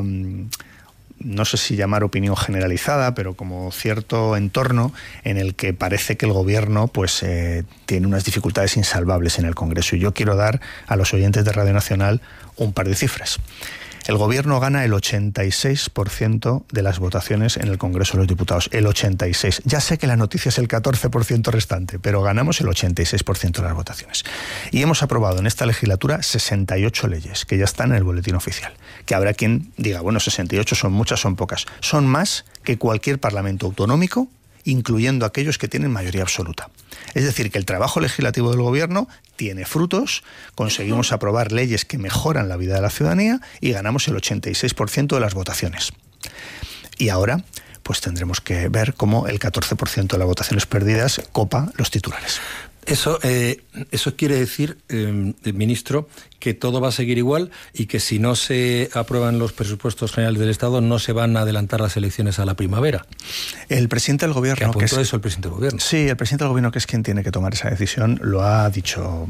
no sé si llamar opinión generalizada, pero como cierto entorno en el que parece que el gobierno pues eh, tiene unas dificultades insalvables en el Congreso. Y yo quiero dar a los oyentes de Radio Nacional un par de cifras. El gobierno gana el ochenta y seis por ciento de las votaciones en el Congreso de los Diputados. El ochenta y seis por ciento. Ya sé que la noticia es el catorce por ciento restante, pero ganamos el ochenta y seis por ciento de las votaciones. Y hemos aprobado en esta legislatura sesenta y ocho leyes, que ya están en el boletín oficial. Que habrá quien diga, bueno, sesenta y ocho son muchas, son pocas. Son más que cualquier parlamento autonómico, incluyendo aquellos que tienen mayoría absoluta. Es decir, que el trabajo legislativo del gobierno tiene frutos, conseguimos aprobar leyes que mejoran la vida de la ciudadanía y ganamos el ochenta y seis por ciento de las votaciones. Y ahora, pues tendremos que ver cómo el catorce por ciento de las votaciones perdidas copa los titulares. Eso, eh, eso quiere decir, eh, ministro, que todo va a seguir igual y que si no se aprueban los presupuestos generales del Estado no se van a adelantar las elecciones a la primavera. El presidente del gobierno... Que apuntó que es, eso el presidente del gobierno. Sí, el presidente del gobierno, que es quien tiene que tomar esa decisión, lo ha dicho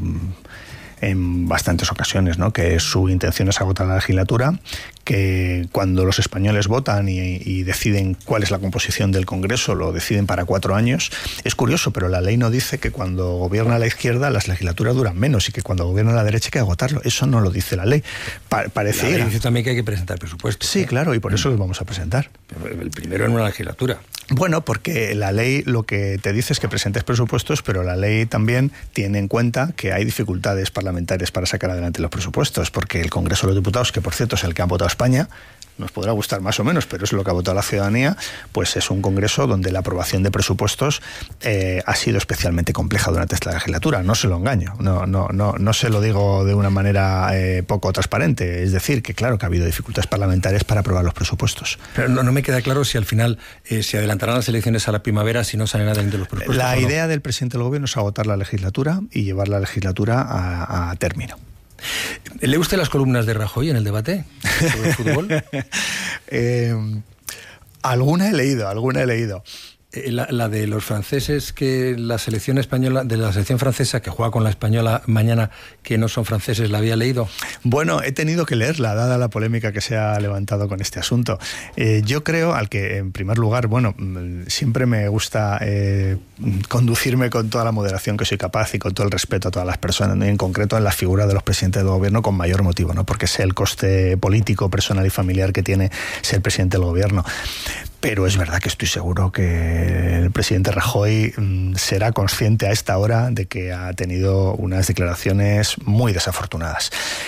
en bastantes ocasiones, ¿no? Que su intención es agotar la legislatura, que cuando los españoles votan y, y deciden cuál es la composición del Congreso, lo deciden para cuatro años. Es curioso, pero la ley no dice que cuando gobierna la izquierda las legislaturas duran menos y que cuando gobierna la derecha hay que agotarlo. Eso no lo dice la ley. Pa- parece la ley dice también que hay que presentar presupuestos. Sí, ¿eh? Claro, y por eso los vamos a presentar. El primero en una legislatura. Bueno, porque la ley lo que te dice es que presentes presupuestos, pero la ley también tiene en cuenta que hay dificultades parlamentarias para sacar adelante los presupuestos, porque el Congreso de los Diputados, que por cierto es el que ha votado España, nos podrá gustar más o menos, pero es lo que ha votado la ciudadanía, pues es un congreso donde la aprobación de presupuestos eh, ha sido especialmente compleja durante esta legislatura. No se lo engaño, no, no, no, no se lo digo de una manera eh, poco transparente. Es decir, que claro que ha habido dificultades parlamentarias para aprobar los presupuestos. Pero no, no me queda claro si al final eh, se adelantarán las elecciones a la primavera si no salen adelante los presupuestos. La idea no. del presidente del gobierno es agotar la legislatura y llevar la legislatura a, a término. ¿Le gustan las columnas de Rajoy en el debate sobre el fútbol? eh, alguna he leído, alguna he leído. La, la de los franceses, que la selección española, de la selección francesa que juega con la española mañana, que no son franceses, ¿la había leído? Bueno, he tenido que leerla, dada la polémica que se ha levantado con este asunto. Eh, yo creo, al que en primer lugar, bueno, siempre me gusta eh, conducirme con toda la moderación que soy capaz y con todo el respeto a todas las personas, ¿no? Y en concreto en la figura de los presidentes del gobierno con mayor motivo, ¿no? Porque sé el coste político, personal y familiar que tiene ser presidente del gobierno. Pero es verdad que estoy seguro que el presidente Rajoy será consciente a esta hora de que ha tenido unas declaraciones muy desafortunadas.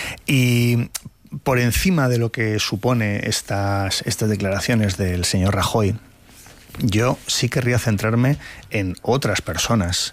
Y por encima de lo que supone estas, estas declaraciones del señor Rajoy, yo sí querría centrarme en otras personas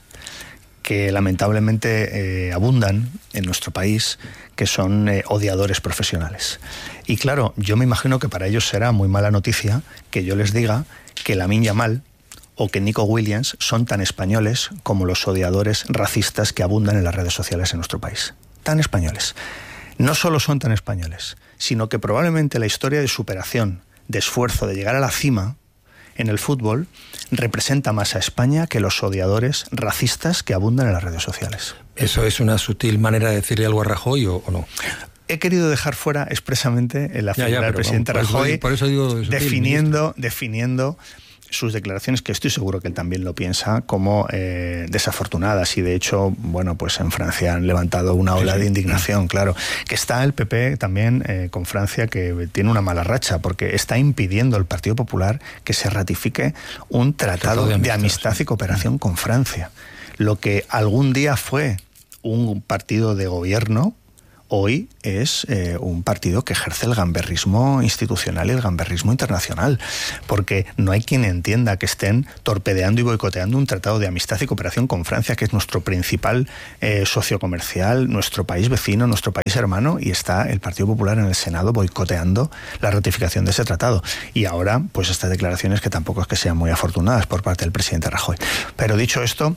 que lamentablemente eh, abundan en nuestro país, que son eh, odiadores profesionales. Y claro, yo me imagino que para ellos será muy mala noticia que yo les diga que Lamine Yamal o que Nico Williams son tan españoles como los odiadores racistas que abundan en las redes sociales en nuestro país. Tan españoles. No solo son tan españoles, sino que probablemente la historia de superación, de esfuerzo, de llegar a la cima en el fútbol representa más a España que los odiadores racistas que abundan en las redes sociales. ¿Eso es una sutil manera de decirle algo a Rajoy o, o no? He querido dejar fuera expresamente en la figura ya, ya, del presidente vamos, por Rajoy, eso, por eso digo sutil, definiendo, definiendo sus declaraciones, que estoy seguro que él también lo piensa, como eh, desafortunadas. Y de hecho, bueno, pues en Francia han levantado una ola sí, sí. de indignación, claro. Que está el P P también eh, con Francia, que tiene una mala racha, porque está impidiendo el Partido Popular que se ratifique un tratado de amistad, de amistad y cooperación sí. con Francia. Lo que algún día fue un partido de gobierno, hoy es eh, un partido que ejerce el gamberrismo institucional y el gamberrismo internacional, porque no hay quien entienda que estén torpedeando y boicoteando un tratado de amistad y cooperación con Francia, que es nuestro principal eh, socio comercial, nuestro país vecino, nuestro país hermano, y está el Partido Popular en el Senado boicoteando la ratificación de ese tratado. Y ahora, pues estas declaraciones que tampoco es que sean muy afortunadas por parte del presidente Rajoy. Pero dicho esto,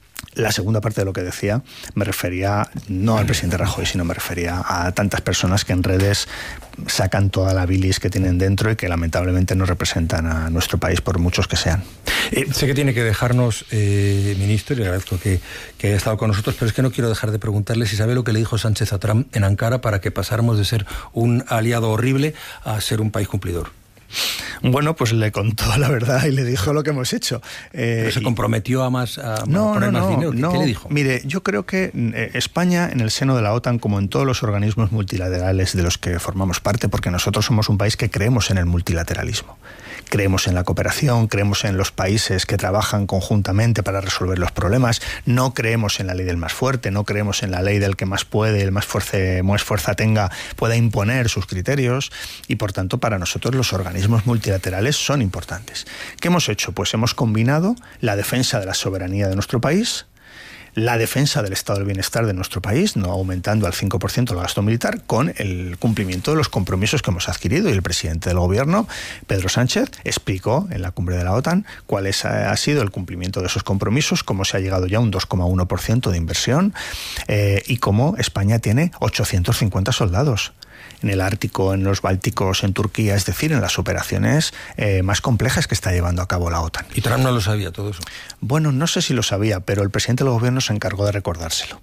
la segunda parte de lo que decía me refería no al presidente Rajoy, sino me refería a tantas personas que en redes sacan toda la bilis que tienen dentro y que lamentablemente no representan a nuestro país, por muchos que sean. Eh, sé que tiene que dejarnos, eh, ministro, y le agradezco que, que haya estado con nosotros, pero es que no quiero dejar de preguntarle si sabe lo que le dijo Sánchez a Trump en Ankara para que pasáramos de ser un aliado horrible a ser un país cumplidor. Bueno, pues le contó la verdad y le dijo lo que hemos hecho. Eh, ¿Pero se comprometió a más a no, poner no, más no, dinero? ¿Qué, no. ¿Qué le dijo? Mire, yo creo que eh, España, en el seno de la OTAN, como en todos los organismos multilaterales de los que formamos parte, porque nosotros somos un país que creemos en el multilateralismo, creemos en la cooperación, creemos en los países que trabajan conjuntamente para resolver los problemas, no creemos en la ley del más fuerte, no creemos en la ley del que más puede, el más fuerza, más fuerza tenga, pueda imponer sus criterios, y por tanto para nosotros los organismos multilaterales son importantes. ¿Qué hemos hecho? Pues hemos combinado la defensa de la soberanía de nuestro país, la defensa del estado del bienestar de nuestro país, no aumentando al cinco por ciento el gasto militar, con el cumplimiento de los compromisos que hemos adquirido. Y el presidente del gobierno, Pedro Sánchez, explicó en la cumbre de la OTAN cuál es, ha sido el cumplimiento de esos compromisos, cómo se ha llegado ya a un dos coma uno por ciento de inversión eh, y cómo España tiene ochocientos cincuenta soldados en el Ártico, en los Bálticos, en Turquía, es decir, en las operaciones eh, más complejas que está llevando a cabo la OTAN. ¿Y Trump no lo sabía todo eso? Bueno, no sé si lo sabía, pero el presidente del gobierno se encargó de recordárselo.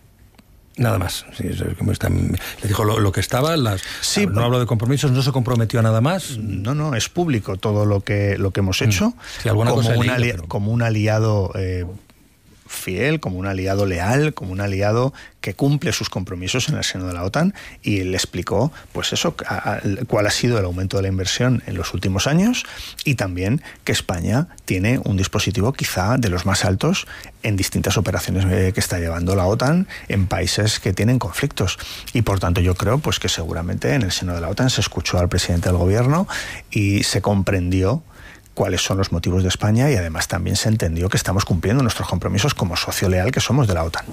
Nada más. Sí, como está, le dijo lo, lo que estaba, las, sí, no hablo de compromisos, no se comprometió a nada más. No, no, es público todo lo que, lo que hemos hecho, sí, alguna como, cosa un leído, ali- pero... como un aliado... Eh, fiel, como un aliado leal, como un aliado que cumple sus compromisos en el seno de la OTAN, y le explicó pues eso, a, a, cuál ha sido el aumento de la inversión en los últimos años, y también que España tiene un dispositivo quizá de los más altos en distintas operaciones que está llevando la OTAN en países que tienen conflictos. Y por tanto yo creo pues que seguramente en el seno de la OTAN se escuchó al presidente del gobierno y se comprendió cuáles son los motivos de España, y además también se entendió que estamos cumpliendo nuestros compromisos como socio leal que somos de la OTAN.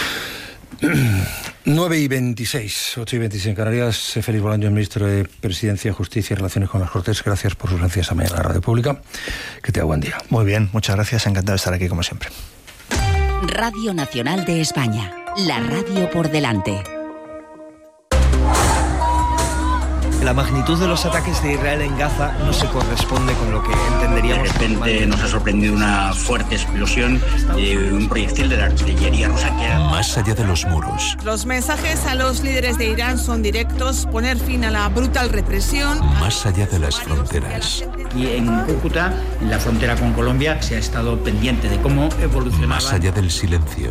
nueve y veintiséis, ocho y veintiséis en Canarias. Félix Bolaños, ministro de Presidencia, Justicia y Relaciones con las Cortes. Gracias por su presencia esta mañana en la Radio Pública. Que tenga buen día. Muy bien, muchas gracias. Encantado de estar aquí como siempre. Radio Nacional de España. La radio por delante. La magnitud de los ataques de Israel en Gaza no se corresponde con lo que entenderíamos. De repente nos ha sorprendido una fuerte explosión de un proyectil de la artillería rusa que era... Más allá de los muros. Los mensajes a los líderes de Irán son directos: poner fin a la brutal represión. Más allá de las fronteras. Y en Cúcuta, en la frontera con Colombia, se ha estado pendiente de cómo evolucionaba. Más allá del silencio.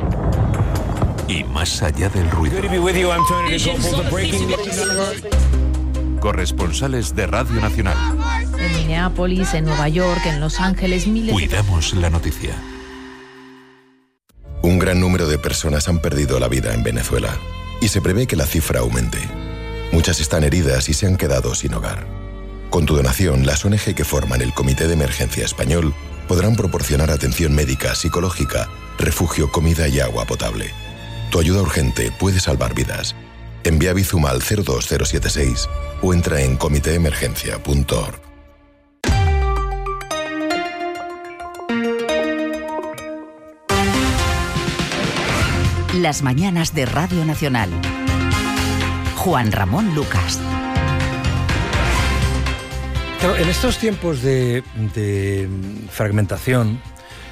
Y más allá del ruido. Corresponsales de Radio Nacional. En Minneapolis, en Nueva York, en Los Ángeles, miles... Cuidamos la noticia. Un gran número de personas han perdido la vida en Venezuela y se prevé que la cifra aumente. Muchas están heridas y se han quedado sin hogar. Con tu donación, las O N G que forman el Comité de Emergencia Español podrán proporcionar atención médica, psicológica, refugio, comida y agua potable. Tu ayuda urgente puede salvar vidas. Envía Bizum al cero dos cero siete seis o entra en comité emergencia punto org. Las mañanas de Radio Nacional. Juan Ramón Lucas. En estos tiempos de, de fragmentación,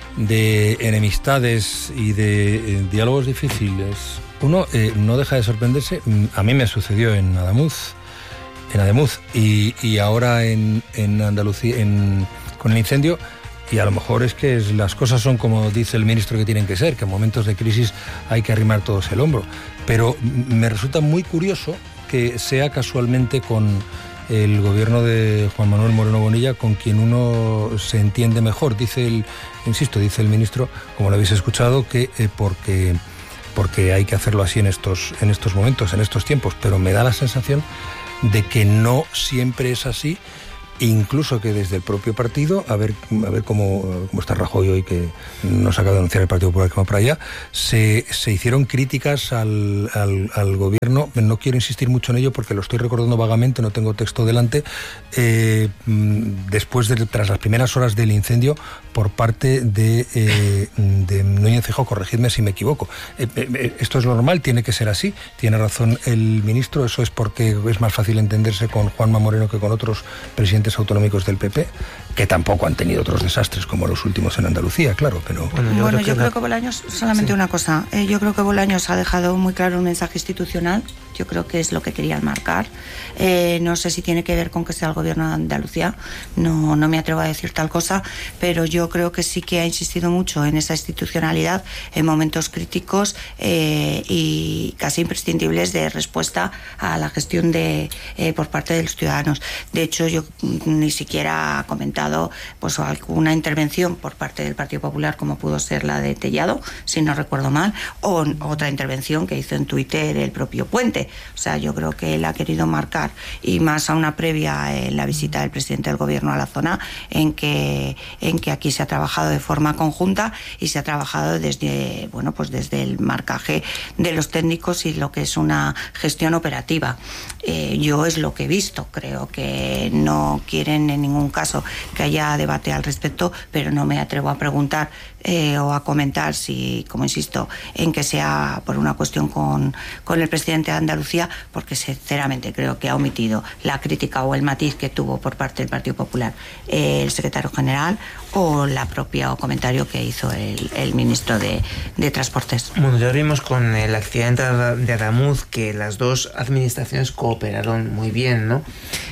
de enemistades y de eh, diálogos difíciles, uno eh, no deja de sorprenderse. A mí me sucedió en Ademuz, en Ademuz y, y ahora en, en Andalucía, en, con el incendio. Y a lo mejor es que es, las cosas son como dice el ministro que tienen que ser, que en momentos de crisis hay que arrimar todos el hombro. Pero me resulta muy curioso que sea casualmente con el gobierno de Juan Manuel Moreno Bonilla con quien uno se entiende mejor. Dice el, insisto, dice el ministro, como lo habéis escuchado, que eh, porque, porque hay que hacerlo así en estos, en estos momentos, en estos tiempos. Pero me da la sensación de que no siempre es así. Incluso que desde el propio partido, a ver, a ver cómo, cómo está Rajoy hoy, que nos acaba de anunciar el Partido Popular que va para allá, se, se hicieron críticas al, al, al gobierno. No quiero insistir mucho en ello porque lo estoy recordando vagamente, no tengo texto delante, eh, después de, tras las primeras horas del incendio, por parte de, eh, de Núñez Feijóo, corregidme si me equivoco. Eh, eh, esto es lo normal, tiene que ser así, tiene razón el ministro, eso es porque es más fácil entenderse con Juanma Moreno que con otros presidentes autonómicos del P P, que tampoco han tenido otros desastres como los últimos en Andalucía, claro, pero... Bueno, yo, bueno, creo, yo que creo que Bolaños, solamente sí. una cosa, eh, yo creo que Bolaños ha dejado muy claro un mensaje institucional, yo creo que es lo que querían marcar. Eh, no sé si tiene que ver con que sea el gobierno de Andalucía, no, no me atrevo a decir tal cosa, pero yo creo que sí que ha insistido mucho en esa institucionalidad en momentos críticos eh, y casi imprescindibles de respuesta a la gestión de eh, por parte de los ciudadanos. De hecho, yo ni siquiera ha comentado pues alguna intervención por parte del Partido Popular, como pudo ser la de Tellado, si no recuerdo mal, o otra intervención que hizo en Twitter el propio Puente. O sea, yo creo que él ha querido marcar, y más a una previa en la visita del presidente del gobierno a la zona, en que, en que aquí se ha trabajado de forma conjunta y se ha trabajado desde, bueno, pues desde el marcaje de los técnicos y lo que es una gestión operativa. Eh, yo es lo que he visto, creo que no quieren en ningún caso que haya debate al respecto, pero no me atrevo a preguntar eh, o a comentar si, como insisto, en que sea por una cuestión con, con el presidente de Andalucía, porque sinceramente creo que ha omitido la crítica o el matiz que tuvo por parte del Partido Popular eh, el secretario general o la propia o comentario que hizo el, el ministro de, de Transportes. Bueno, ya vimos con el accidente de Ademuz que las dos administraciones cooperaron muy bien, ¿no?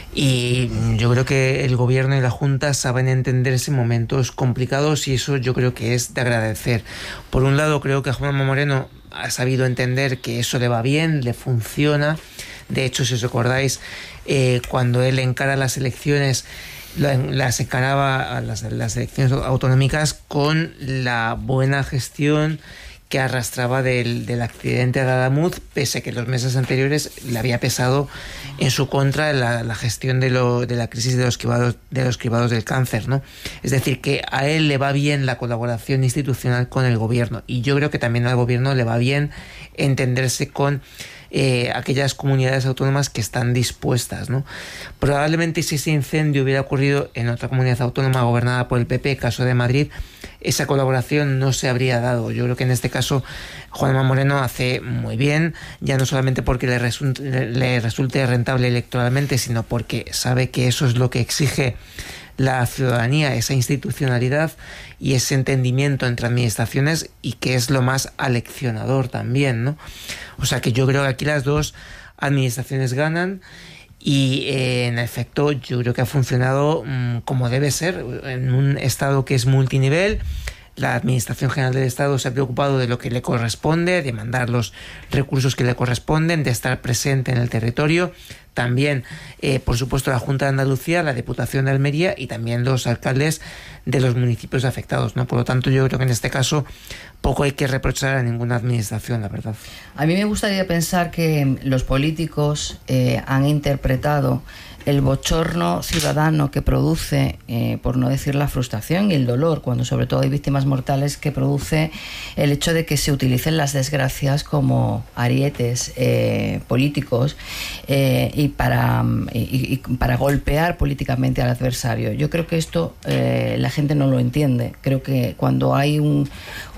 Y yo creo que el gobierno y la Junta saben entenderse en momentos complicados y eso yo creo que es de agradecer. Por un lado, creo que Juanma Moreno ha sabido entender que eso le va bien, le funciona. De hecho, si os recordáis, eh, cuando él encara las elecciones, las encaraba a las, las elecciones autonómicas con la buena gestión que arrastraba del, del accidente de Ademuz, pese a que los meses anteriores le había pesado en su contra la, la gestión de, lo, de la crisis de los cribados, de los cribados del cáncer, ¿no? Es decir, que a él le va bien la colaboración institucional con el gobierno, y yo creo que también al gobierno le va bien entenderse con eh, aquellas comunidades autónomas que están dispuestas, ¿no? Probablemente si ese incendio hubiera ocurrido en otra comunidad autónoma gobernada por el P P, caso de Madrid, esa colaboración no se habría dado. Yo creo que en este caso Juanma Moreno hace muy bien, ya no solamente porque le resulte, le resulte rentable electoralmente, sino porque sabe que eso es lo que exige la ciudadanía, esa institucionalidad y ese entendimiento entre administraciones, y que es lo más aleccionador también, ¿no? O sea que yo creo que aquí las dos administraciones ganan. Y eh, en efecto yo creo que ha funcionado mmm, como debe ser, en un Estado que es multinivel. La Administración General del Estado se ha preocupado de lo que le corresponde, de mandar los recursos que le corresponden, de estar presente en el territorio. También, eh, por supuesto, la Junta de Andalucía, la Diputación de Almería y también los alcaldes de los municipios afectados, ¿no? Por lo tanto, yo creo que en este caso poco hay que reprochar a ninguna administración, la verdad. A mí me gustaría pensar que los políticos eh, han interpretado el bochorno ciudadano que produce, eh, por no decir la frustración y el dolor, cuando sobre todo hay víctimas mortales, que produce el hecho de que se utilicen las desgracias como arietes eh, políticos eh, y, para, y, y para golpear políticamente al adversario. Yo creo que esto eh, la gente no lo entiende. Creo que cuando hay un,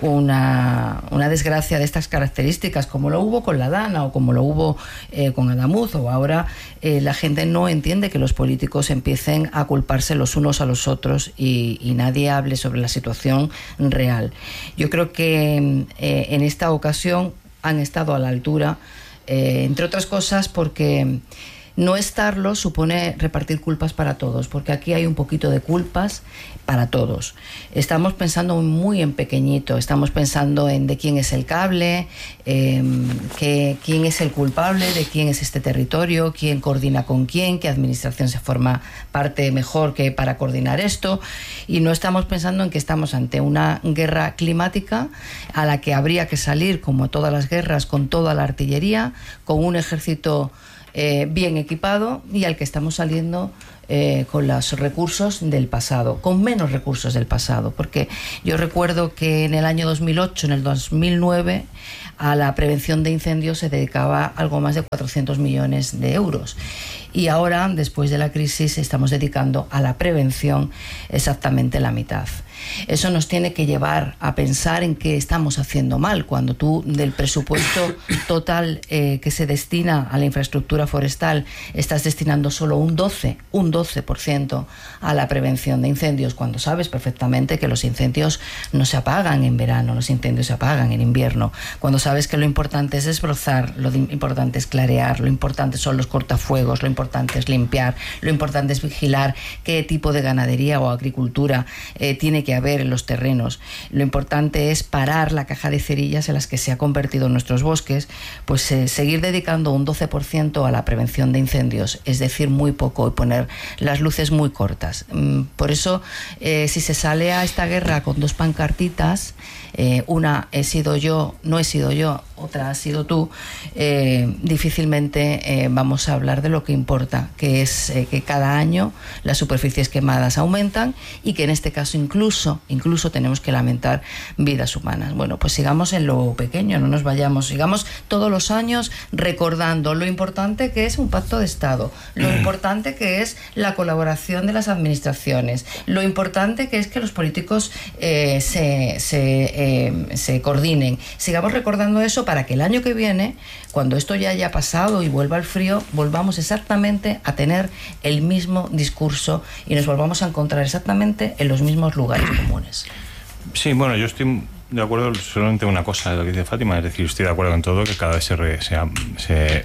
una, una desgracia de estas características, como lo hubo con la Dana o como lo hubo eh, con Adamuz, o ahora eh, la gente no entiende de que los políticos empiecen a culparse los unos a los otros y, y nadie hable sobre la situación real. Yo creo que eh, en esta ocasión han estado a la altura, eh, entre otras cosas porque no estarlo supone repartir culpas para todos, porque aquí hay un poquito de culpas para todos. Estamos pensando muy en pequeñito, estamos pensando en de quién es el cable, eh, que, quién es el culpable, de quién es este territorio, quién coordina con quién, qué administración se forma parte mejor que para coordinar esto, y no estamos pensando en que estamos ante una guerra climática a la que habría que salir, como todas las guerras, con toda la artillería, con un ejército Eh, bien equipado, y al que estamos saliendo eh, con los recursos del pasado, con menos recursos del pasado, porque yo recuerdo que en el año dos mil ocho, en el dos mil nueve, a la prevención de incendios se dedicaba algo más de cuatrocientos millones de euros, y ahora, después de la crisis, estamos dedicando a la prevención exactamente la mitad. Eso nos tiene que llevar a pensar en qué estamos haciendo mal, cuando tú del presupuesto total eh, que se destina a la infraestructura forestal estás destinando solo un doce por ciento a la prevención de incendios, cuando sabes perfectamente que los incendios no se apagan en verano, los incendios se apagan en invierno, cuando sabes que lo importante es desbrozar, lo importante es clarear, lo importante son los cortafuegos, lo importante es limpiar, lo importante es vigilar qué tipo de ganadería o agricultura eh, tiene que haber en los terrenos. Lo importante es parar la caja de cerillas en las que se ha convertido nuestros bosques, pues eh, seguir dedicando un doce por ciento a la prevención de incendios, es decir, muy poco, y poner las luces muy cortas. Mm, por eso, eh, si se sale a esta guerra con dos pancartitas, eh, una he sido yo, no he sido yo, otra has sido tú, eh, difícilmente eh, vamos a hablar de lo que importa, que es eh, que cada año las superficies quemadas aumentan y que en este caso incluso, incluso tenemos que lamentar vidas humanas. Bueno, pues sigamos en lo pequeño, no nos vayamos, sigamos todos los años recordando lo importante que es un pacto de Estado, lo importante que es la colaboración de las administraciones, lo importante que es que los políticos eh, se, se, eh, se coordinen. Sigamos recordando eso para que el año que viene, cuando esto ya haya pasado y vuelva el frío, volvamos exactamente a tener el mismo discurso y nos volvamos a encontrar exactamente en los mismos lugares comunes. Sí, bueno, yo estoy de acuerdo solamente en una cosa de lo que dice Fátima, es decir, estoy de acuerdo en todo, que cada vez se, re, se, se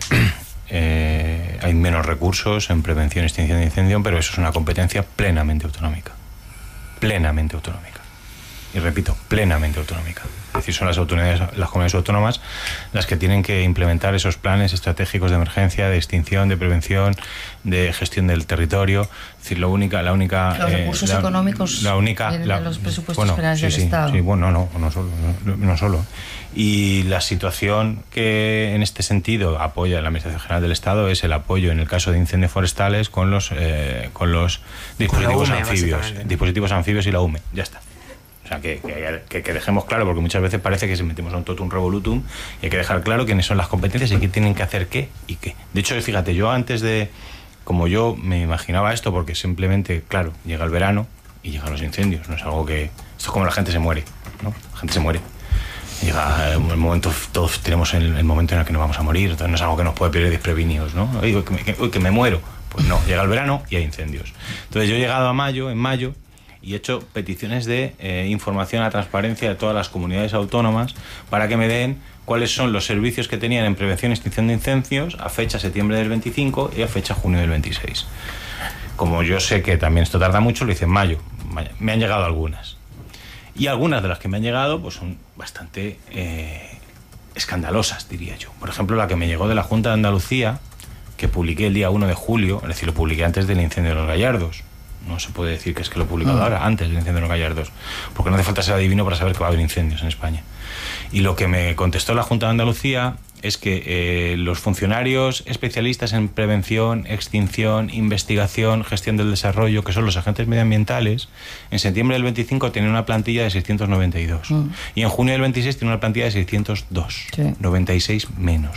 eh, hay menos recursos en prevención y extinción de incendio, pero eso es una competencia plenamente autonómica, plenamente autonómica. Y repito, plenamente autonómica. Es decir, son las autonomías, las comunidades autónomas las que tienen que implementar esos planes estratégicos de emergencia, de extinción, de prevención, de gestión del territorio. Es decir, lo única, la única... Los recursos eh, la, económicos la única, vienen la, de los presupuestos bueno, generales sí, del sí, Estado. Sí, bueno, no, no solo, no, no solo. Y la situación que en este sentido apoya la Administración General del Estado es el apoyo en el caso de incendios forestales con los, eh, con los dispositivos con la U M E, anfibios, dispositivos anfibios y la U M E. Ya está. O sea, que, que, que dejemos claro, porque muchas veces parece que se metemos a un totum revolutum y hay que dejar claro quiénes son las competencias y qué tienen que hacer qué y qué. De hecho, fíjate, yo antes de... Como yo me imaginaba esto, porque simplemente, claro, llega el verano y llegan los incendios, no es algo que Esto es como la gente se muere, ¿no? La gente se muere. Llega el momento, todos tenemos el, el momento en el que nos vamos a morir, entonces no es algo que nos puede pillar desprevenidos, ¿no? Oye, que, me, que, que me muero. Pues no, llega el verano y hay incendios. Entonces yo he llegado a mayo, en mayo, y he hecho peticiones de eh, información a transparencia de todas las comunidades autónomas para que me den cuáles son los servicios que tenían en prevención y extinción de incendios a fecha septiembre del veinticinco y a fecha junio del veintiséis. Como yo sé que también esto tarda mucho, lo hice en mayo. Me han llegado algunas. Y algunas de las que me han llegado pues son bastante eh, escandalosas, diría yo. Por ejemplo, la que me llegó de la Junta de Andalucía, que publiqué el día uno de julio, es decir, lo publiqué antes del incendio de los Gallardos. No se puede decir que es que lo he publicado mm. ahora, antes del incendio de los Gallardos, porque no hace falta ser adivino para saber que va a haber incendios en España. Y lo que me contestó la Junta de Andalucía es que eh, los funcionarios especialistas en prevención, extinción, investigación, gestión del desarrollo, que son los agentes medioambientales, en septiembre del veinticinco tienen una plantilla de seiscientos noventa y dos. Mm. Y en junio del veintiséis tienen una plantilla de seiscientos dos. Sí. noventa y seis menos.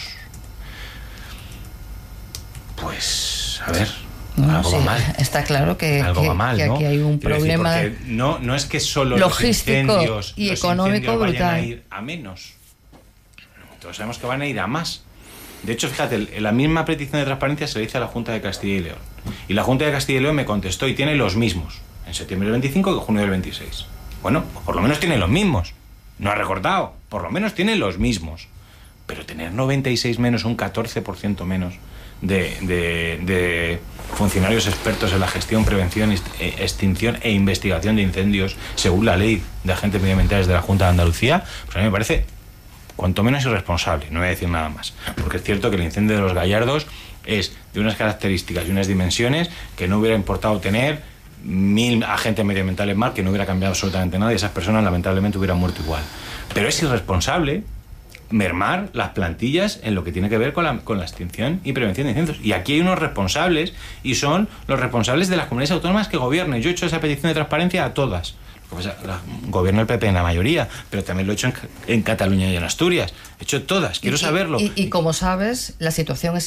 Pues, a ver... No, algo sí, va mal. Está claro que, algo que, va mal, que ¿no? aquí hay un Quiero problema decir, no, no es que solo logístico los incendios, y los económico incendios vayan brutal. a ir a menos. Todos sabemos que van a ir a más. De hecho, fíjate, la misma petición de transparencia se le hizo a la Junta de Castilla y León. Y la Junta de Castilla y León me contestó y tiene los mismos, en septiembre del veinticinco que en junio del veintiséis. Bueno, pues por lo menos tiene los mismos. No ha recortado, por lo menos tiene los mismos. Pero tener noventa y seis menos, un catorce por ciento menos de, de, de funcionarios expertos en la gestión, prevención, extinción e investigación de incendios, según la ley de agentes medioambientales de la Junta de Andalucía, pues a mí me parece cuanto menos irresponsable, no voy a decir nada más. Porque es cierto que el incendio de los Gallardos es de unas características y unas dimensiones que no hubiera importado tener mil agentes medioambientales más, que no hubiera cambiado absolutamente nada y esas personas lamentablemente hubieran muerto igual. Pero es irresponsable mermar las plantillas en lo que tiene que ver con la, con la extinción y prevención de incendios. Y aquí hay unos responsables y son los responsables de las comunidades autónomas que gobiernen. Yo he hecho esa petición de transparencia a todas. Lo que pasa, la, gobierna el P P en la mayoría, pero también lo he hecho en, en Cataluña y en Asturias. He hecho todas, quiero y, saberlo. Y, y como sabes, la situación es